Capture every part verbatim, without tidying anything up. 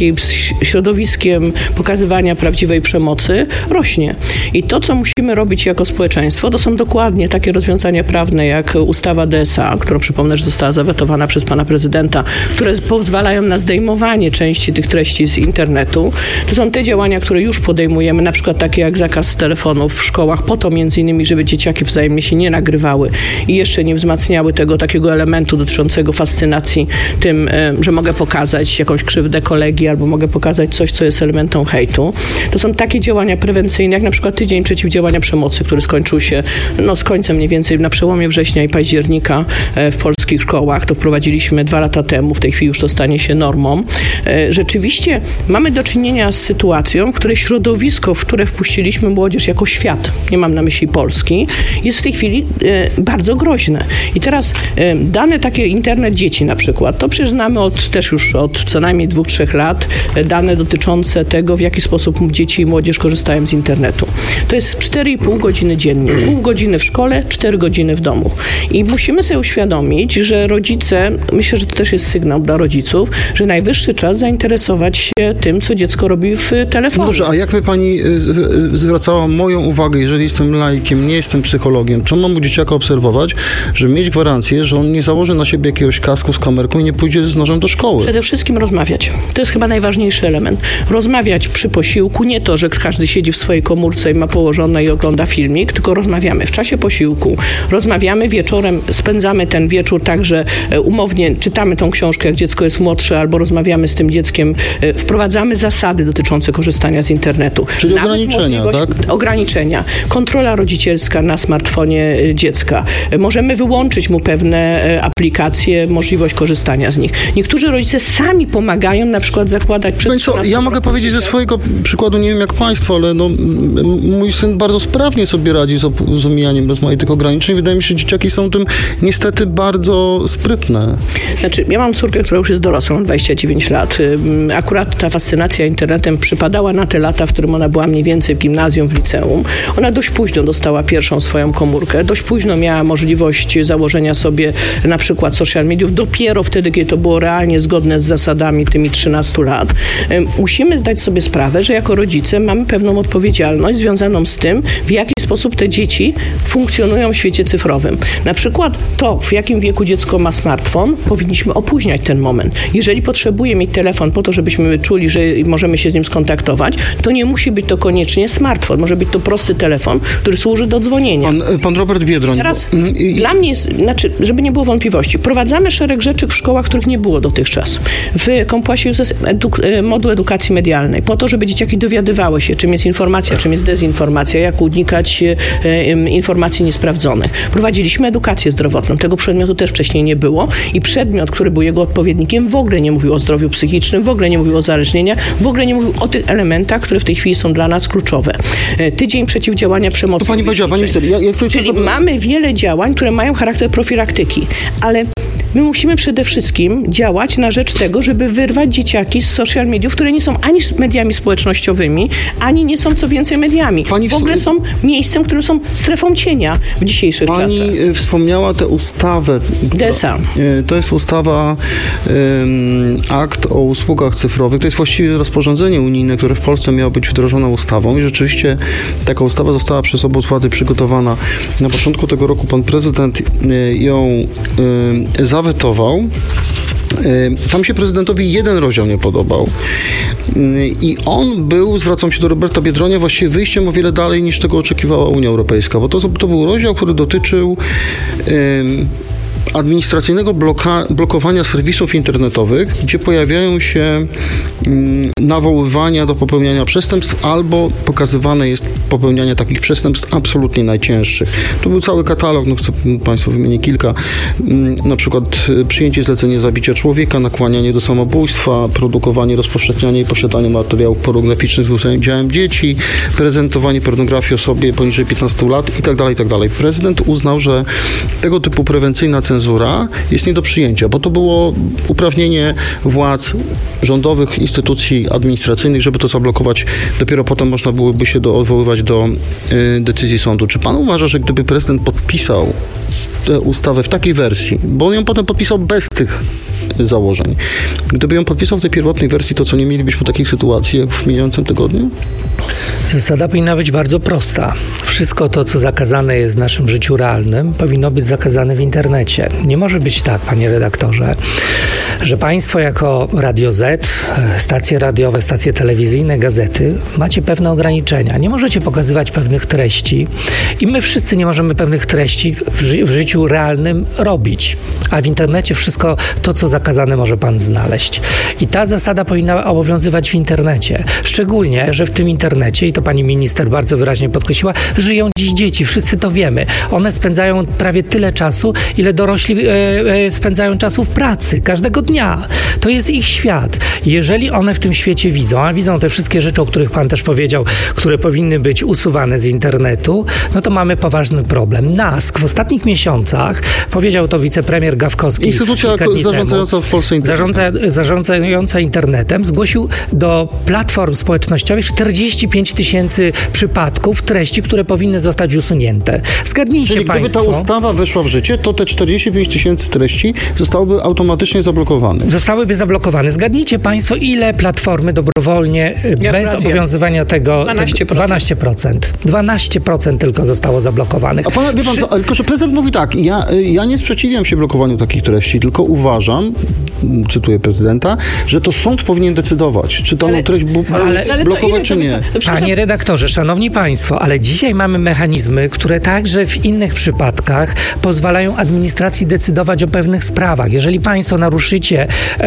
takim środowiskiem pokazywania prawdziwej przemocy rośnie. I to, co musimy robić jako społeczeństwo, to są dokładnie takie rozwiązania prawne jak ustawa D S A, którą przypomnę, że została zawetowana przez pana prezydenta, które pozwalają na zdejmowanie części tych treści z internetu. To są te działania, które już podejmujemy, na przykład takie jak zakaz telefonów w szkołach, po to między innymi, żeby dzieciaki wzajemnie się nie nagrywały i jeszcze nie wzmacniały tego takiego elementu dotyczącego fascynacji tym, że mogę pokazać jakąś krzywdę kolegi albo mogę pokazać coś, co jest elementem hejtu. To są takie działania prewencyjne, jak na przykład tydzień przeciwdziałania przemocy, który skończył się no, z końcem mniej więcej na przełomie września i października w polskich szkołach. To wprowadziliśmy dwa lata temu, w tej chwili już to stanie się normą. Rzeczywiście mamy do czynienia z sytuacją, w której środowisko, w które wpuściliśmy młodzież jako świat, nie mam na myśli Polski, jest w tej chwili bardzo groźne. I teraz dane takie internet dzieci na przykład, to przecież znamy od, też już od co najmniej dwóch, trzech lat, dane dotyczące tego, w jaki sposób dzieci i młodzież korzystają z internetu. To jest cztery i pół godziny dziennie. Pół godziny w szkole, cztery godziny w domu. I musimy sobie uświadomić, że rodzice, myślę, że to też jest sygnał dla rodziców, że najwyższy czas zainteresować się tym, co dziecko robi w telefonie. Dobrze, a jakby pani zwracała moją uwagę, jeżeli jestem laikiem, nie jestem psychologiem, czy mam u dzieciaka obserwować, żeby mieć gwarancję, że on nie założy na siebie jakiegoś kasku z kamerką i nie pójdzie z nożem do szkoły? Przede wszystkim rozmawiać. To jest chyba najważniejszy element. Rozmawiać przy posiłku, nie to, że każdy siedzi w swojej komórce i ma położone i ogląda filmik, tylko rozmawiamy w czasie posiłku, rozmawiamy wieczorem, spędzamy ten wieczór tak, że umownie czytamy tą książkę, jak dziecko jest młodsze, albo rozmawiamy z tym dzieckiem, wprowadzamy zasady dotyczące korzystania z internetu. Czyli Nawet ograniczenia, tak? Ograniczenia. Kontrola rodzicielska na smartfonie dziecka. Możemy wyłączyć mu pewne aplikacje, możliwość korzystania z nich. Niektórzy rodzice sami pomagają na przykład zakładać przed co, Ja mogę powiedzieć ze swojego przykładu, nie wiem jak państwo, ale no, mój syn bardzo sprawnie sobie radzi z, op- z omijaniem rozmaitych ograniczeń. Wydaje mi się, że dzieciaki są tym niestety bardzo sprytne. Znaczy, ja mam córkę, która już jest dorosła, mam dwadzieścia dziewięć lat. Akurat ta fascynacja internetem przypadała na te lata, w którym ona była mniej więcej w gimnazjum, w liceum. Ona dość późno dostała pierwszą swoją komórkę, dość późno miała możliwość założenia sobie na przykład social mediów, dopiero wtedy, kiedy to było realnie zgodne z zasadami tymi trzynastu lat. Musimy zdać sobie sprawę, że jako rodzice mamy pewną odpowiedzialność związaną z tym, w jaki sposób te dzieci funkcjonują w świecie cyfrowym. Na przykład to, w jakim wieku dziecko ma smartfon, powinniśmy opóźniać ten moment. Jeżeli potrzebuje mieć telefon po to, żebyśmy czuli, że możemy się z nim skontaktować, to nie musi być to koniecznie smartfon. Może być to prosty telefon, który służy do dzwonienia. Pan, pan Robert Biedroń. Teraz bo, i, dla mnie jest, znaczy, żeby nie było wątpliwości, wprowadzamy szereg rzeczy w szkołach, których nie było dotychczas. W Kompasie jest edu- moduł edukacji medialnej, po to, żeby dzieciaki dowiadywały się, czym jest informacja, czym jest dezinformacja, jak unikać e, informacji niesprawdzonych. Wprowadziliśmy edukację zdrowotną. Tego przedmiotu też wcześniej nie było i przedmiot, który był jego odpowiednikiem, w ogóle nie mówił o zdrowiu psychicznym, w ogóle nie mówił o uzależnieniach, w ogóle nie mówił o tych elementach, które w tej chwili są dla nas kluczowe. E, tydzień przeciwdziałania przemocy. To pani powiedziała, pani chce, ja, ja chcę Czyli sobie... mamy wiele działań, które mają charakter profilaktyki, ale my musimy przede wszystkim działać na rzecz tego, żeby wyrwać dzieciaki z social mediów, które nie są ani mediami społecznościowymi, ani nie są, co więcej, mediami. Pani w ogóle są miejscem, które są strefą cienia w dzisiejszych Pani czasach. Pani wspomniała tę ustawę. D S A. To jest ustawa, um, akt o usługach cyfrowych. To jest właściwie rozporządzenie unijne, które w Polsce miało być wdrożone ustawą i rzeczywiście taka ustawa została przez obóz władzy przygotowana. Na początku tego roku pan prezydent ją um, zawetował. Tam się prezydentowi jeden rozdział nie podobał. I on był, zwracam się do Roberta Biedronia, właściwie wyjściem o wiele dalej niż tego oczekiwała Unia Europejska, bo to, to był rozdział, który dotyczył um, administracyjnego bloka, blokowania serwisów internetowych, gdzie pojawiają się mm, nawoływania do popełniania przestępstw albo pokazywane jest popełnianie takich przestępstw absolutnie najcięższych. To był cały katalog, no chcę Państwu wymienić kilka, mm, na przykład przyjęcie zlecenia zabicia człowieka, nakłanianie do samobójstwa, produkowanie, rozpowszechnianie i posiadanie materiałów pornograficznych z udziałem dzieci, prezentowanie pornografii osobie poniżej piętnastu lat i tak dalej, i tak dalej. Prezydent uznał, że tego typu prewencyjna cenzura jest nie do przyjęcia, bo to było uprawnienie władz rządowych, instytucji administracyjnych, żeby to zablokować. Dopiero potem można byłoby się do, odwoływać do y, decyzji sądu. Czy pan uważa, że gdyby prezydent podpisał tę ustawę w takiej wersji, bo on ją potem podpisał bez tych założeń. Gdyby ją podpisał w tej pierwotnej wersji, to co, nie mielibyśmy takich sytuacji jak w mijającym tygodniu? Zasada powinna być bardzo prosta. Wszystko to, co zakazane jest w naszym życiu realnym, powinno być zakazane w internecie. Nie może być tak, panie redaktorze, że państwo jako Radio Z, stacje radiowe, stacje telewizyjne, gazety, macie pewne ograniczenia. Nie możecie pokazywać pewnych treści i my wszyscy nie możemy pewnych treści w, ży- w życiu realnym robić. A w internecie wszystko to, co zakazane, może pan znaleźć. I ta zasada powinna obowiązywać w internecie. Szczególnie, że w tym internecie, i to pani minister bardzo wyraźnie podkreśliła, żyją dziś dzieci. Wszyscy to wiemy. One spędzają prawie tyle czasu, ile dorośli e, e, spędzają czasu w pracy. Każdego dnia. To jest ich świat. Jeżeli one w tym świecie widzą, a widzą te wszystkie rzeczy, o których pan też powiedział, które powinny być usuwane z internetu, no to mamy poważny problem. NASK w ostatnich miesiącach, powiedział to wicepremier Gawkowski. Instytucja zarządzająca w Polsce internetem. Zarządza, zarządzająca internetem zgłosił do platform społecznościowych czterdzieści pięć tysięcy przypadków treści, które powinny zostać usunięte. Zgadnijcie Czyli państwo. gdyby ta ustawa weszła w życie, to te czterdzieści pięć tysięcy treści zostałyby automatycznie zablokowane. Zostałyby zablokowane. Zgadnijcie państwo, ile platformy dobrowolnie, ja bez obowiązywania tego... dwanaście procent. dwanaście procent. dwanaście procent tylko zostało zablokowanych. A pan, wie pan co, tylko że prezydent mówi tak, ja, ja nie sprzeciwiam się blokowaniu takich treści, tylko uważam, cytuję prezydenta, że to sąd powinien decydować, czy daną treść bu- ale- ale to blokować, ile czy to- nie. to- to- Panie redaktorze, szanowni państwo, ale dzisiaj mamy mechanizmy, które także w innych przypadkach pozwalają administracji decydować o pewnych sprawach. Jeżeli państwo naruszycie, e,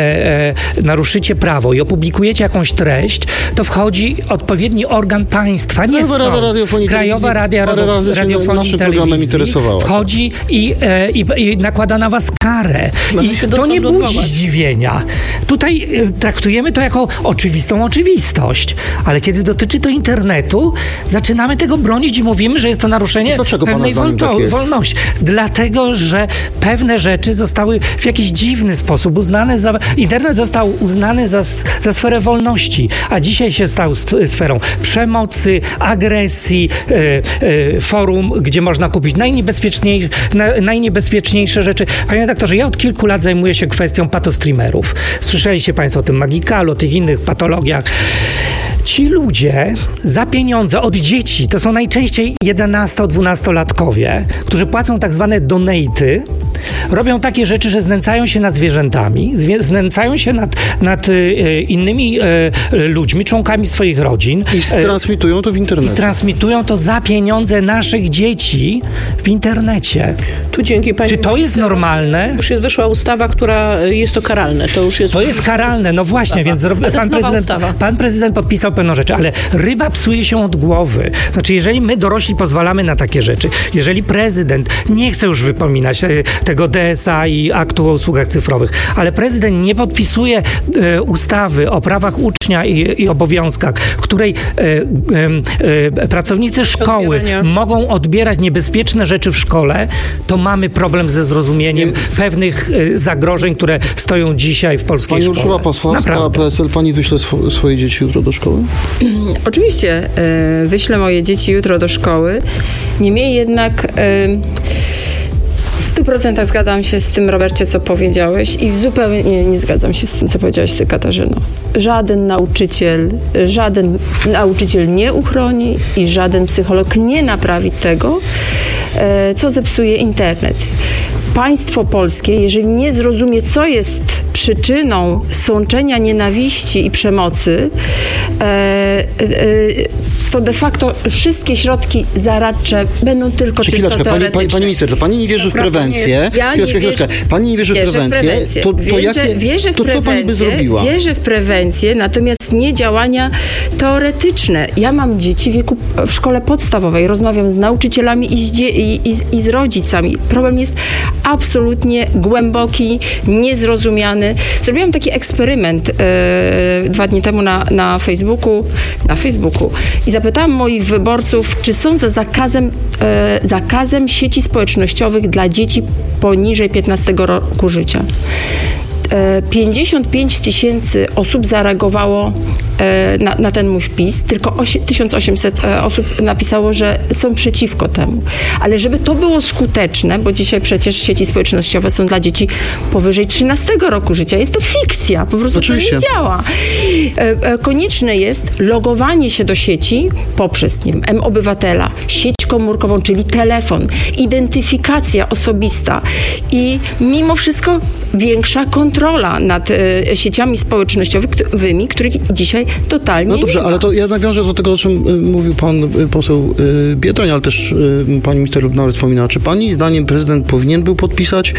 e, naruszycie prawo i opublikujecie jakąś treść, to wchodzi odpowiedni organ państwa, nie Krajowa Rada sąd. Radiofonii i Krajowa Telewizji Rada parę Rado- razy się Radiofonii i naszym programem Telewizji interesowała. wchodzi i, e, i, i nakłada na was karę. Można I się do to nie sądu budzi odwołać. zdziwienia. Tutaj e, traktujemy to jako oczywistą oczywistość, ale kiedy dotyczy to internetu, zaczynamy tego bronić i mówimy, że jest to naruszenie Dlaczego pana pewnej zdaniem wolto- tak jest? wolności. Dlatego, że pewne rzeczy zostały w jakiś dziwny sposób uznane za... Internet został uznany za, za sferę wolności, a dzisiaj się stał st- sferą przemocy, agresji, e, e, forum, gdzie można kupić najniebezpieczniejsze, na, najniebezpieczniejsze rzeczy. Panie redaktorze, ja od kilku lat zajmuję się kwestią patostreamerów. Słyszeliście państwo o tym Magikalu, o tych innych patologiach. Ci ludzie za pieniądze od dzieci, to są najczęściej jedenasto-dwunastolatkowie, którzy płacą tak zwane donaty, robią takie rzeczy, że znęcają się nad zwierzętami, zwie- znęcają się nad, nad y, innymi y, ludźmi, członkami swoich rodzin. I transmitują to w I internecie. transmitują to za pieniądze naszych dzieci w internecie. Tu dzięki pani Czy to jest normalne? Już jest wyszła ustawa, która jest to karalne. To już jest... To jest karalne, no właśnie, więc to jest pan nowa prezydent, ustawa. pan prezydent podpisał pewną rzeczy, ale ryba psuje się od głowy. Znaczy, jeżeli my dorośli pozwalamy na takie rzeczy, jeżeli prezydent nie chce już wypominać e, tego D S A i aktu o usługach cyfrowych, ale prezydent nie podpisuje e, ustawy o prawach ucznia i, i obowiązkach, w której e, e, e, pracownicy szkoły Odbierania. mogą odbierać niebezpieczne rzeczy w szkole, to mamy problem ze zrozumieniem pewnych e, zagrożeń, które stoją dzisiaj w polskiej Pani szkole. Urszula Pasławska, Naprawdę. P S L, pani wyśle swo- swoje dzieci jutro do szkoły? Oczywiście y, wyślę moje dzieci jutro do szkoły. Niemniej jednak y, w stu procentach zgadzam się z tym, Robercie, co powiedziałeś i zupełnie nie, nie zgadzam się z tym, co powiedziałaś ty, Katarzyno. Żaden nauczyciel, żaden nauczyciel nie uchroni i żaden psycholog nie naprawi tego, y, co zepsuje internet. Państwo polskie, jeżeli nie zrozumie, co jest przyczyną sączenia nienawiści i przemocy, e, e, to de facto wszystkie środki zaradcze będą tylko Czy czysto chwileczkę, pani, teoretyczne. pani, pani minister, to pani nie wierzy w Naprawdę prewencję. nie jest. Ja nie chwileczkę, chwileczkę. wierzę- Pani nie wierzy w Wierzę prewencję. prewencję. To, to, wierzę, jakie, wierzę w to co pani by prewencję, zrobiła? Wierzę w prewencję, natomiast nie działania teoretyczne. Ja mam dzieci w wieku w szkole podstawowej, rozmawiam z nauczycielami i z, dzie- i, i, z- i z rodzicami. Problem jest absolutnie głęboki, niezrozumiany. Zrobiłam taki eksperyment e, dwa dni temu na, na Facebooku, na Facebooku i zapytałam moich wyborców, czy są za zakazem, e, zakazem sieci społecznościowych dla dzieci poniżej piętnastego roku życia. pięćdziesiąt pięć tysięcy osób zareagowało na, na ten mój wpis, tylko tysiąc osiemset osób napisało, że są przeciwko temu. Ale żeby to było skuteczne, bo dzisiaj przecież sieci społecznościowe są dla dzieci powyżej trzynastego roku życia. Jest to fikcja, po prostu Oczywiście. to nie działa. Konieczne jest logowanie się do sieci poprzez, nie wiem, M-Obywatela, sieć komórkową, czyli telefon, identyfikacja osobista i mimo wszystko większa kontrola nad e, sieciami społecznościowymi, których dzisiaj totalnie No dobrze, nie ma. ale to ja nawiążę do tego, o czym y, mówił pan y, poseł y, Biedroń, ale też y, pani minister Lubnauer wspominała. Czy pani zdaniem prezydent powinien był podpisać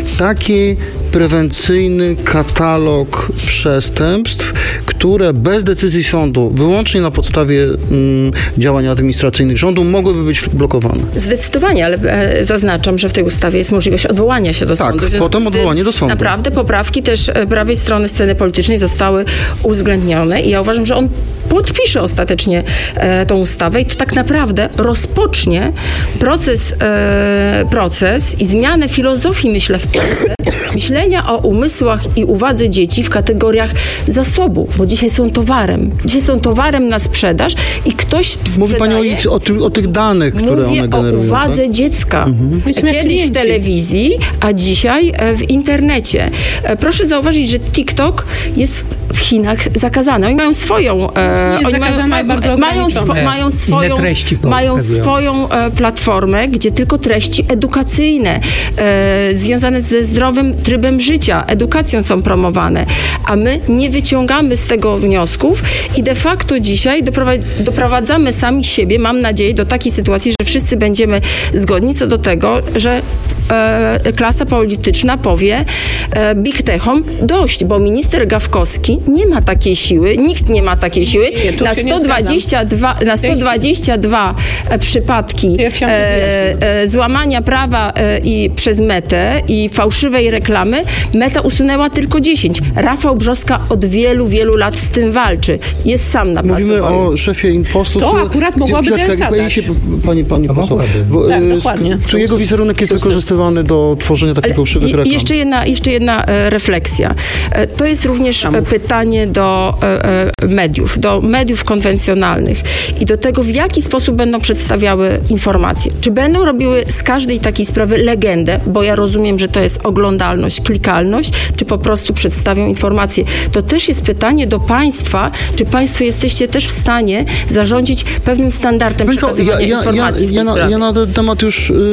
taki prewencyjny katalog przestępstw, które bez decyzji sądu, wyłącznie na podstawie y, działań administracyjnych rządu mogłyby być blokowane? Zdecydowanie, ale e, zaznaczam, że w tej ustawie jest możliwość odwołania się do tak, sądu. Tak, potem odwołanie do sądu. Naprawdę poprawki też prawej strony sceny politycznej zostały uwzględnione i ja uważam, że on podpisze ostatecznie e, tą ustawę i to tak naprawdę rozpocznie proces, e, proces i zmianę filozofii, myślę, w Polsce, myślenia o umysłach i uwadze dzieci w kategoriach zasobu, bo dzisiaj są towarem. Dzisiaj są towarem na sprzedaż i ktoś sprzedaje... Mówi pani o, ich, o, ty, o tych danych, które Mówię one generują. o uwadze tak? dziecka. Mhm. Kiedyś w telewizji, a dzisiaj w internecie. Proszę zauważyć, że TikTok jest w Chinach zakazany. Oni mają swoją... Nie jest oni zakazane, mają, bardzo mają, swo, mają swoją, mają swoją e, platformę, gdzie tylko treści edukacyjne, e, związane ze zdrowym trybem życia, edukacją są promowane. A my nie wyciągamy z tego wniosków i de facto dzisiaj doprowadz, doprowadzamy sami siebie, mam nadzieję, do takiej sytuacji, że wszyscy będziemy zgodni co do tego, że e, klasa polityczna powie e, Big Techom dość, bo minister Gawkowski nie ma takiej siły, nikt nie ma takiej siły. Nie, na, sto dwadzieścia dwa, na sto dwadzieścia dwa przypadki ja e, e, złamania prawa e, i przez Metę i fałszywej reklamy, Meta usunęła tylko dziesięć. Rafał Brzoska od wielu, wielu lat z tym walczy. Jest sam na Mówimy pracowaniu. o szefie impostu. To akurat mogłaby pani, się, pani, pani poseł. Tak, dokładnie. Czy jego wizerunek jest wykorzystywany do tworzenia takich fałszywych reklam? Jeszcze jedna, jeszcze jedna e, refleksja. E, to jest również e, pytanie do e, e, mediów, do mediów konwencjonalnych i do tego, w jaki sposób będą przedstawiały informacje. Czy będą robiły z każdej takiej sprawy legendę, bo ja rozumiem, że to jest oglądalność, klikalność, czy po prostu przedstawią informacje. To też jest pytanie do państwa, czy państwo jesteście też w stanie zarządzić pewnym standardem Więc przekazywania ja, ja, informacji. Ja, ja, na, ja na ten temat już ym,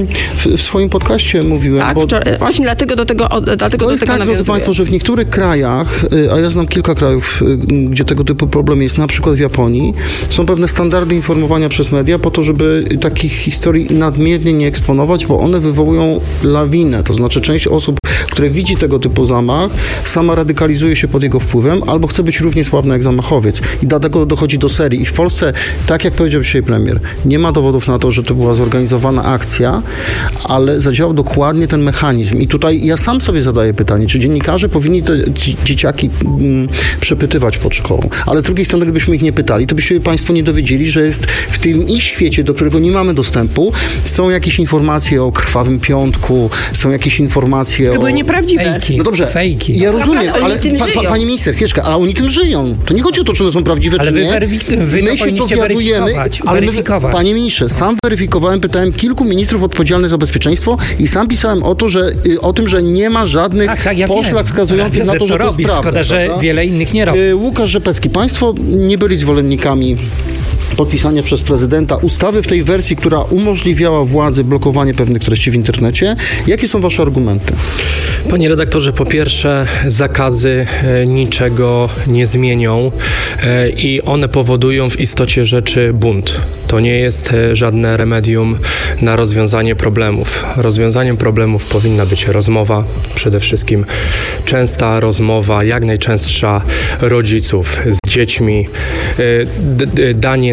w, w swoim podcaście mówiłem. Tak, bo wczoraj, właśnie dlatego do tego, dlatego to do jest tego tak, drodzy państwo, że w niektórych krajach, a ja znam kilka krajów, gdzie tego typu problem jest, na przykład w Japonii, są pewne standardy informowania przez media po to, żeby takich historii nadmiernie nie eksponować, bo one wywołują lawinę. To znaczy część osób, które widzi tego typu zamach, sama radykalizuje się pod jego wpływem, albo chce być równie sławna jak zamachowiec. I dlatego dochodzi do serii. I w Polsce, tak jak powiedział dzisiaj premier, nie ma dowodów na to, że to była zorganizowana akcja, ale zadziałał dokładnie ten mechanizm. I tutaj ja sam sobie zadaję pytanie, czy dziennikarze powinni te dzieciaki mm, przepytywać pod szkołą. Ale z drugiej strony, gdybyśmy ich nie pytali, to byśmy państwo nie dowiedzieli, że jest w tym ich świecie, do którego nie mamy dostępu, są jakieś informacje o krwawym piątku, są jakieś informacje o... Były nieprawdziwe. Fejki. No dobrze, Fejki. ja rozumiem, Naprawdę, ale oni tym pa, pa, żyją. pani minister, chwileczkę, ale oni tym żyją. To nie chodzi o to, czy one są prawdziwe, Ale czy wy nie. weryfi- wy My to się powinniście dowiadujemy, weryfikować, ale my, weryfikować. panie ministrze, sam weryfikowałem, pytałem kilku ministrów odpowiedzialnych za bezpieczeństwo i sam pisałem o, to, że, o tym, że nie ma żadnych Tak, tak, ja poszlak wiem. wskazujących na to, że to robi. jest prawda. Szkoda, że prawda? wiele innych nie robi. Y, Łukasz Rzepecki, państwo nie byli zwolennikami podpisania przez prezydenta ustawy w tej wersji, która umożliwiała władzy blokowanie pewnych treści w internecie. Jakie są wasze argumenty? Panie redaktorze, po pierwsze zakazy e, niczego nie zmienią e, i one powodują w istocie rzeczy bunt. To nie jest e, żadne remedium na rozwiązanie problemów. Rozwiązaniem problemów powinna być rozmowa, przede wszystkim częsta rozmowa, jak najczęstsza rodziców z dziećmi, e, d- d- danie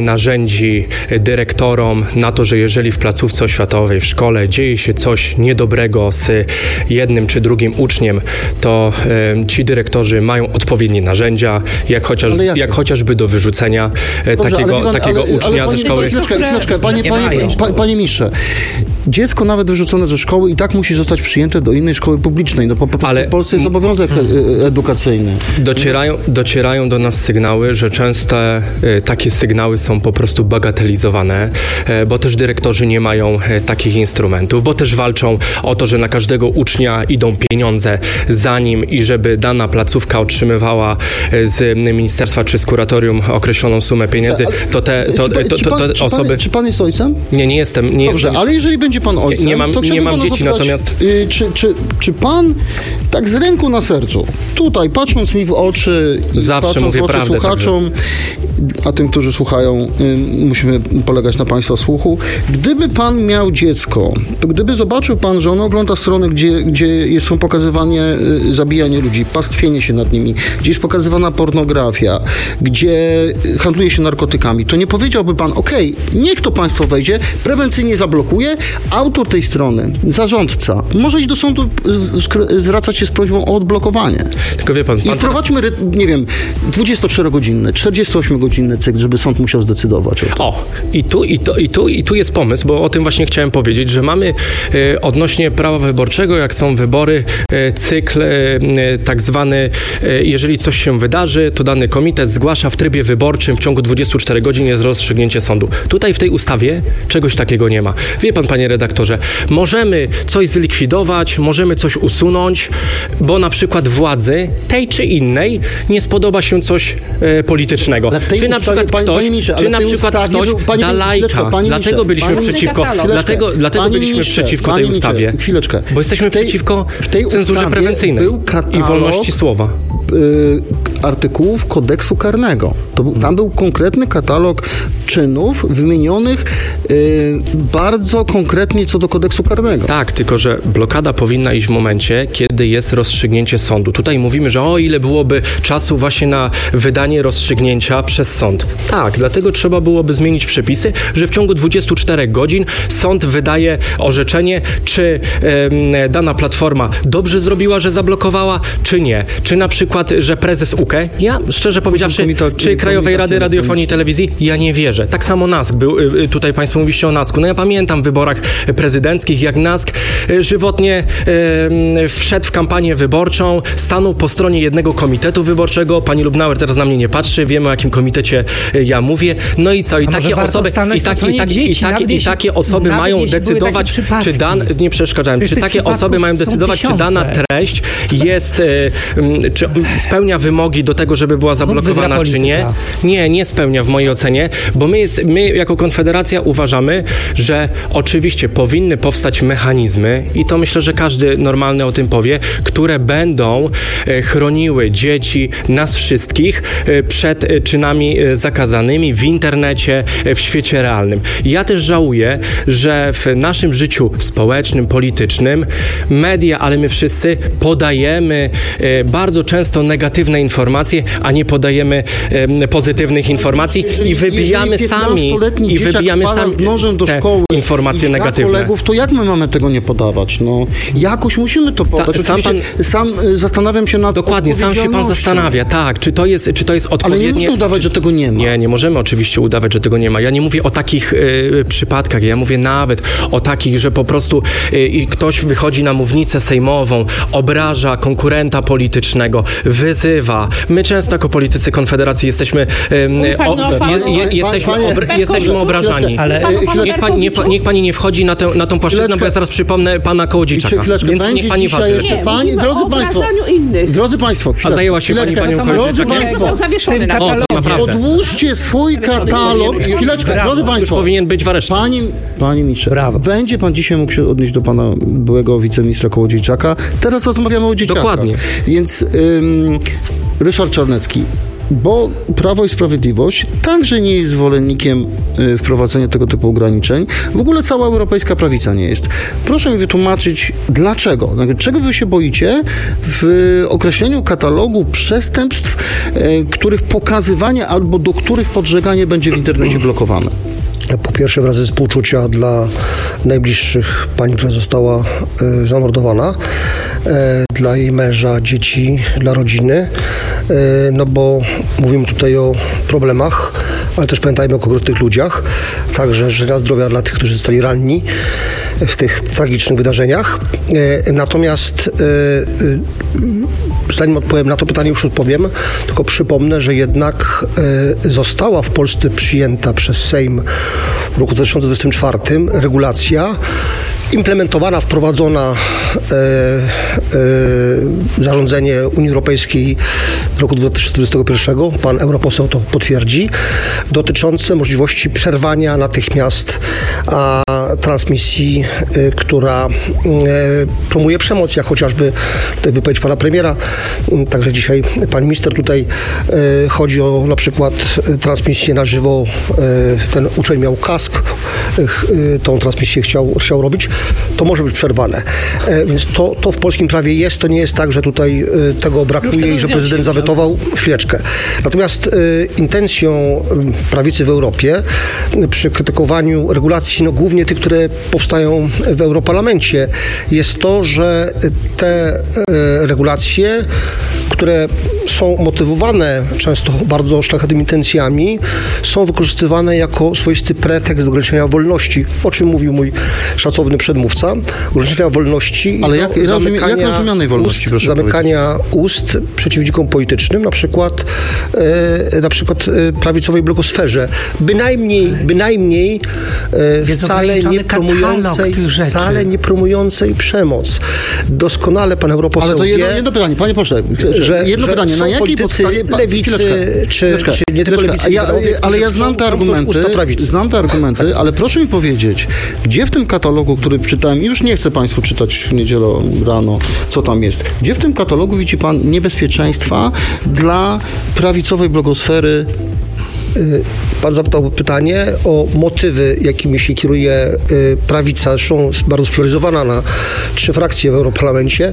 narzędzi dyrektorom na to, że jeżeli w placówce oświatowej, w szkole dzieje się coś niedobrego z jednym czy drugim uczniem, to e, ci dyrektorzy mają odpowiednie narzędzia, jak, chociaż, jak? jak chociażby do wyrzucenia e, Dobrze, takiego, ale, takiego ale, ucznia ale, ze szkoły. Chwileczkę, chwileczkę, panie, panie, panie, panie mistrze, dziecko nawet wyrzucone ze szkoły i tak musi zostać przyjęte do innej szkoły publicznej. No po, po, ale w Polsce jest obowiązek hmm. edukacyjny. Docierają, docierają do nas sygnały, że często e, takie sygnały są po prostu bagatelizowane, e, bo też dyrektorzy nie mają e, takich instrumentów, bo też walczą o to, że na każdego ucznia idą pieniądze za nim i żeby dana placówka otrzymywała e, z ministerstwa czy z kuratorium określoną sumę pieniędzy, to te to, to, to, to, to czy osoby... Pan, czy pan jest ojcem? Nie, nie jestem. Nie Dobrze, jestem. ale jeżeli będzie pan ojcem, nie mam, to nie mam dzieci, zapytać, natomiast... Yy, czy, czy, czy pan tak z ręką na sercu, tutaj patrząc mi w oczy, zawsze patrząc mówię w oczy prawdę, słuchaczom, także. A tym, którzy słuchają, yy, musimy polegać na państwa słuchu. Gdyby pan miał dziecko, to gdyby zobaczył pan, że ono ogląda stronę, gdzie, gdzie jest, są pokazywanie yy, zabijanie ludzi, pastwienie się nad nimi, gdzie jest pokazywana pornografia, gdzie handluje się narkotykami, to nie powiedziałby pan, okej, okay, niech to państwo wejdzie, prewencyjnie zablokuje, autor tej strony, zarządca, może iść do sądu, zwracać się z prośbą o odblokowanie. Tylko wie pan, pan I wprowadźmy, nie wiem, dwudziestoczterogodzinny, czterdziestoośmiogodzinny cykl, żeby sąd musiał zdecydować o tym. O, i tu, i, to, i, tu, i tu jest pomysł, bo o tym właśnie chciałem powiedzieć, że mamy e, odnośnie prawa wyborczego, jak są wybory, e, cykl e, tak zwany, e, jeżeli coś się wydarzy, to dany komitet zgłasza w trybie wyborczym w ciągu dwudziestu czterech godzin jest rozstrzygnięcie sądu. Tutaj w tej ustawie czegoś takiego nie ma. Wie pan, panie redaktorze, możemy coś zlikwidować, możemy coś usunąć, bo na przykład władzy tej czy innej nie spodoba się coś e, politycznego. Czy na przykład pani, ktoś, pani ministrze, czy na przykład ktoś był, pani, da lajka. Dlatego byliśmy pani, przeciwko, dlatego, dlatego byliśmy ministrze, przeciwko tej ustawie. Chwileczkę. Bo jesteśmy tej, przeciwko cenzurze prewencyjnej był katalog, i wolności słowa. Y, artykułów kodeksu karnego. To był, tam był konkretny katalog czynów wymienionych y, bardzo konkretnie co do kodeksu karnego. Tak, tylko że blokada powinna iść w momencie, kiedy jest rozstrzygnięcie sądu. Tutaj mówimy, że o ile byłoby czasu właśnie na wydanie rozstrzygnięcia przez sąd. Tak, dlatego trzeba byłoby zmienić przepisy, że w ciągu dwudziestu czterech godzin sąd wydaje orzeczenie, czy y, dana platforma dobrze zrobiła, że zablokowała, czy nie. Czy na przykład, że prezes U K E, ja szczerze powiedziawszy, czy Krajowej Rady Radiofonii i Telewizji, ja nie wierzę. Tak samo NASK był, tutaj państwo mówiliście o NASK-u. No ja pamiętam w wyborach prezydenckich, jak NASK żywotnie e, wszedł w kampanię wyborczą, stanął po stronie jednego komitetu wyborczego. Pani Lubnauer teraz na mnie nie patrzy, wiemy o jakim komitecie ja mówię. No i co? I takie osoby, i takie, i takie, dzieci, i takie, i takie osoby mają decydować, czy dan, nie przeszkadzałem, czy takie osoby mają decydować, czy dana treść jest, e, czy spełnia wymogi do tego, żeby była zablokowana, czy nie. Nie, nie spełnia w mojej ocenie, bo my, jest, my jako Konfederacja uważamy, że oczywiście powinny powstać mechanizmy i to myślę, że każdy normalny o tym powie, które będą e, chroniły dzieci, nas wszystkich e, przed e, czynami e, zakazanymi w internecie, e, w świecie realnym. Ja też żałuję, że w naszym życiu społecznym, politycznym media, ale my wszyscy podajemy e, bardzo często negatywne informacje, a nie podajemy e, pozytywnych informacji jeżeli, i wybijamy sami i wybijamy sami z nożem do szkoły informacje negatywne. Kolegów, to jak my mamy tego nie podawać? No, jakoś musimy to podać. Sa, sam, pan, sam zastanawiam się nad dokładnie, sam się pan zastanawia, tak, czy to jest, czy to jest odpowiednie... Ale nie można udawać, że tego nie ma. Nie, nie możemy oczywiście udawać, że tego nie ma. Ja nie mówię o takich y, przypadkach, ja mówię nawet o takich, że po prostu y, ktoś wychodzi na mównicę sejmową, obraża konkurenta politycznego, wyzywa. My często jako politycy Konfederacji jesteśmy y, o, je, je, jesteśmy, obra, jesteśmy obrażani. Ale niech, pan, nie, niech pani nie wchodzi na, tę, na tą płaszczyznę, bo ja zaraz przypomnę pana Kołodziejczaka. Więc niech pani waży. Jeszcze pani, drodzy państwo, drodzy państwo, a zajęła się pani panią Kołodziejczakiem? Odłóżcie swój katalog. Chwileczkę, drodzy państwo. Powinien być w areszcie. Pani, panie ministrze, brawo. Będzie pan dzisiaj mógł się odnieść do pana byłego wiceministra Kołodziejczaka. Teraz rozmawiamy o dzieciakach. Dokładnie. Więc ym, Ryszard Czarnecki. bo Prawo i Sprawiedliwość także nie jest zwolennikiem wprowadzenia tego typu ograniczeń. W ogóle cała europejska prawica nie jest. Proszę mi wytłumaczyć, dlaczego? Czego wy się boicie w określeniu katalogu przestępstw, których pokazywanie albo do których podżeganie będzie w internecie blokowane? Po pierwsze, wyrazy współczucia dla najbliższych pani, która została y, zamordowana, y, dla jej męża, dzieci, dla rodziny, y, no bo mówimy tutaj o problemach, ale też pamiętajmy o konkretnych ludziach, także życzenia zdrowia dla tych, którzy zostali ranni w tych tragicznych wydarzeniach. Y, natomiast y, y, zanim odpowiem na to pytanie, już odpowiem, tylko przypomnę, że jednak y, została w Polsce przyjęta przez Sejm w roku dwa tysiące dwudziestym czwartym regulacja implementowana, wprowadzona e, e, zarządzenie Unii Europejskiej z roku dwa tysiące dwudziestego pierwszego, pan europoseł to potwierdzi, dotyczące możliwości przerwania natychmiast a, transmisji, e, która e, promuje przemoc, jak chociażby tutaj wypowiedź pana premiera, także dzisiaj pan minister tutaj e, chodzi o na przykład transmisję na żywo, e, ten uczeń miał kask, e, tą transmisję chciał, chciał robić, to może być przerwane. E, więc to, to w polskim prawie jest, to nie jest tak, że tutaj e, tego brakuje i że prezydent zawetował. Chwileczkę. Natomiast e, intencją prawicy w Europie przy krytykowaniu regulacji, no głównie tych, które powstają w Europarlamencie, jest to, że te e, regulacje, które są motywowane często bardzo szlachetnymi intencjami, są wykorzystywane jako swoisty pretekst do ograniczenia wolności, o czym mówił mój szacowny przedmówca, ograniczenia wolności. Ale jak, rozumie, jak rozumianej wolności, ust, proszę zamykania powiedzieć. ust przeciwnikom politycznym, na przykład, e, na przykład e, prawicowej blogosferze. Bynajmniej, bynajmniej e, wcale nie promującej, wcale nie promującej przemoc. Doskonale pan europoseł Ale to jedno, wie, jedno pytanie, panie pośle, że, jedno że pytanie, na jakiej podstawie... lewicy, czy, czy nie tylko lewicy, ja, ale ja znam te argumenty, znam te argumenty, ale proszę mi powiedzieć, gdzie w tym katalogu, który czytałem, już nie chcę państwu czytać w niedzielę rano, co tam jest, gdzie w tym katalogu widzi pan niebezpieczeństwa dla prawicowej blogosfery? Pan zapytał pytanie o motywy, jakimi się kieruje prawica, zresztą bardzo spolaryzowana na trzy frakcje w Europarlamencie.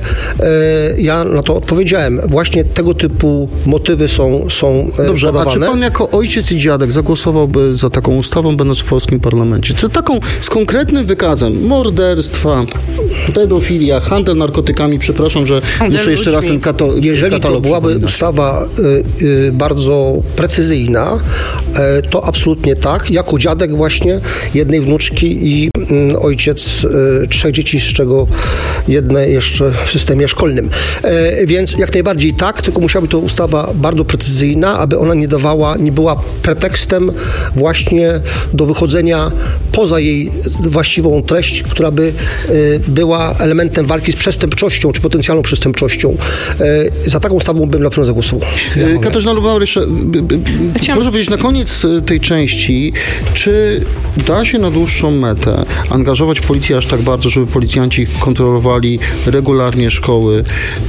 Ja na to odpowiedziałem. Właśnie tego typu motywy są, są Dobrze, podawane. A czy pan jako ojciec i dziadek zagłosowałby za taką ustawą, będąc w polskim parlamencie? Czy taką z konkretnym wykazem morderstwa, pedofilia, handel narkotykami, przepraszam, że handel muszę jeszcze ludźmi. raz ten kato- Jeżeli katalog to byłaby przypominać. ustawa y, y, bardzo precyzyjna, y, to absolutnie tak. Jako dziadek właśnie jednej wnuczki i y, ojciec y, trzech dzieci, z czego jedne jeszcze w systemie szkolnym. Y, więc jak najbardziej tak, tylko musiała być to ustawa bardzo precyzyjna, aby ona nie dawała, nie była pretekstem właśnie do wychodzenia poza jej właściwą treść, która by y, była elementem walki z przestępczością, czy potencjalną przestępczością. Y, za taką ustawą bym na pewno zagłosował. Ja Katarzyna Lubnauer, jeszcze Chciałam... proszę powiedzieć na koniec tej części, czy da się na dłuższą metę angażować policję aż tak bardzo, żeby policjanci kontrolowali regularnie szkoły,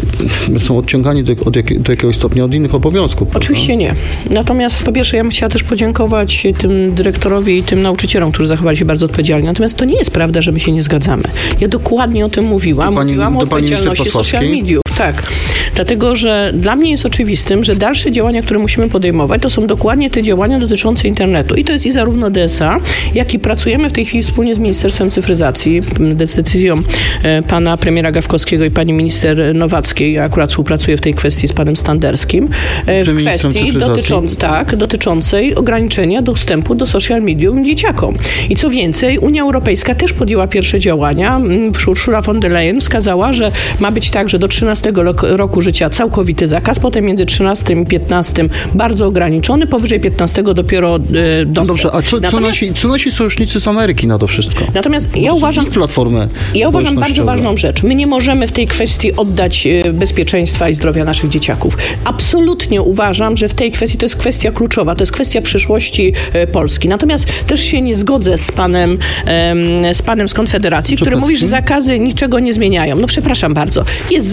są odciągani do, od jak, do jakiegoś stopnia od innych obowiązków? Oczywiście prawda? nie. Natomiast po pierwsze ja bym chciała też podziękować tym dyrektorowi i tym nauczycielom, którzy zachowali się bardzo odpowiedzialnie. Natomiast to nie jest prawda, że my się nie zgadzamy. Ja dokładnie o tym mówiłam. Pani, mówiłam o odpowiedzialności social mediów. Tak. Dlatego, że dla mnie jest oczywistym, że dalsze działania, które musimy podejmować, to są dokładnie te działania dotyczące internetu. I to jest i zarówno D S A, jak i pracujemy w tej chwili wspólnie z Ministerstwem Cyfryzacji, decyzją pana premiera Gawkowskiego i pani minister Nowackiej. Ja akurat współpracuję w tej kwestii z panem Standerskim. W kwestii dotycząc, tak, dotyczącej ograniczenia dostępu do social medium dzieciakom. I co więcej, Unia Europejska też podjęła pierwsze działania. Ursula von der Leyen wskazała, że ma być tak, że do trzynastego roku życia całkowity zakaz, potem między trzynastym i piętnastym bardzo ograniczony, powyżej piętnastego dopiero e, dostęp. No dobrze, a co, co, nasi, co nasi sojusznicy z Ameryki na to wszystko? Natomiast ja uważam, platformę ja uważam bardzo ważną rzecz. My nie możemy w tej kwestii oddać bezpieczeństwa i zdrowia naszych dzieciaków. Absolutnie uważam, że w tej kwestii to jest kwestia kluczowa, to jest kwestia przyszłości Polski. Natomiast też się nie zgodzę z panem, z panem z Konfederacji, który mówi, że zakazy niczego nie zmieniają. No przepraszam bardzo. Jest zakaz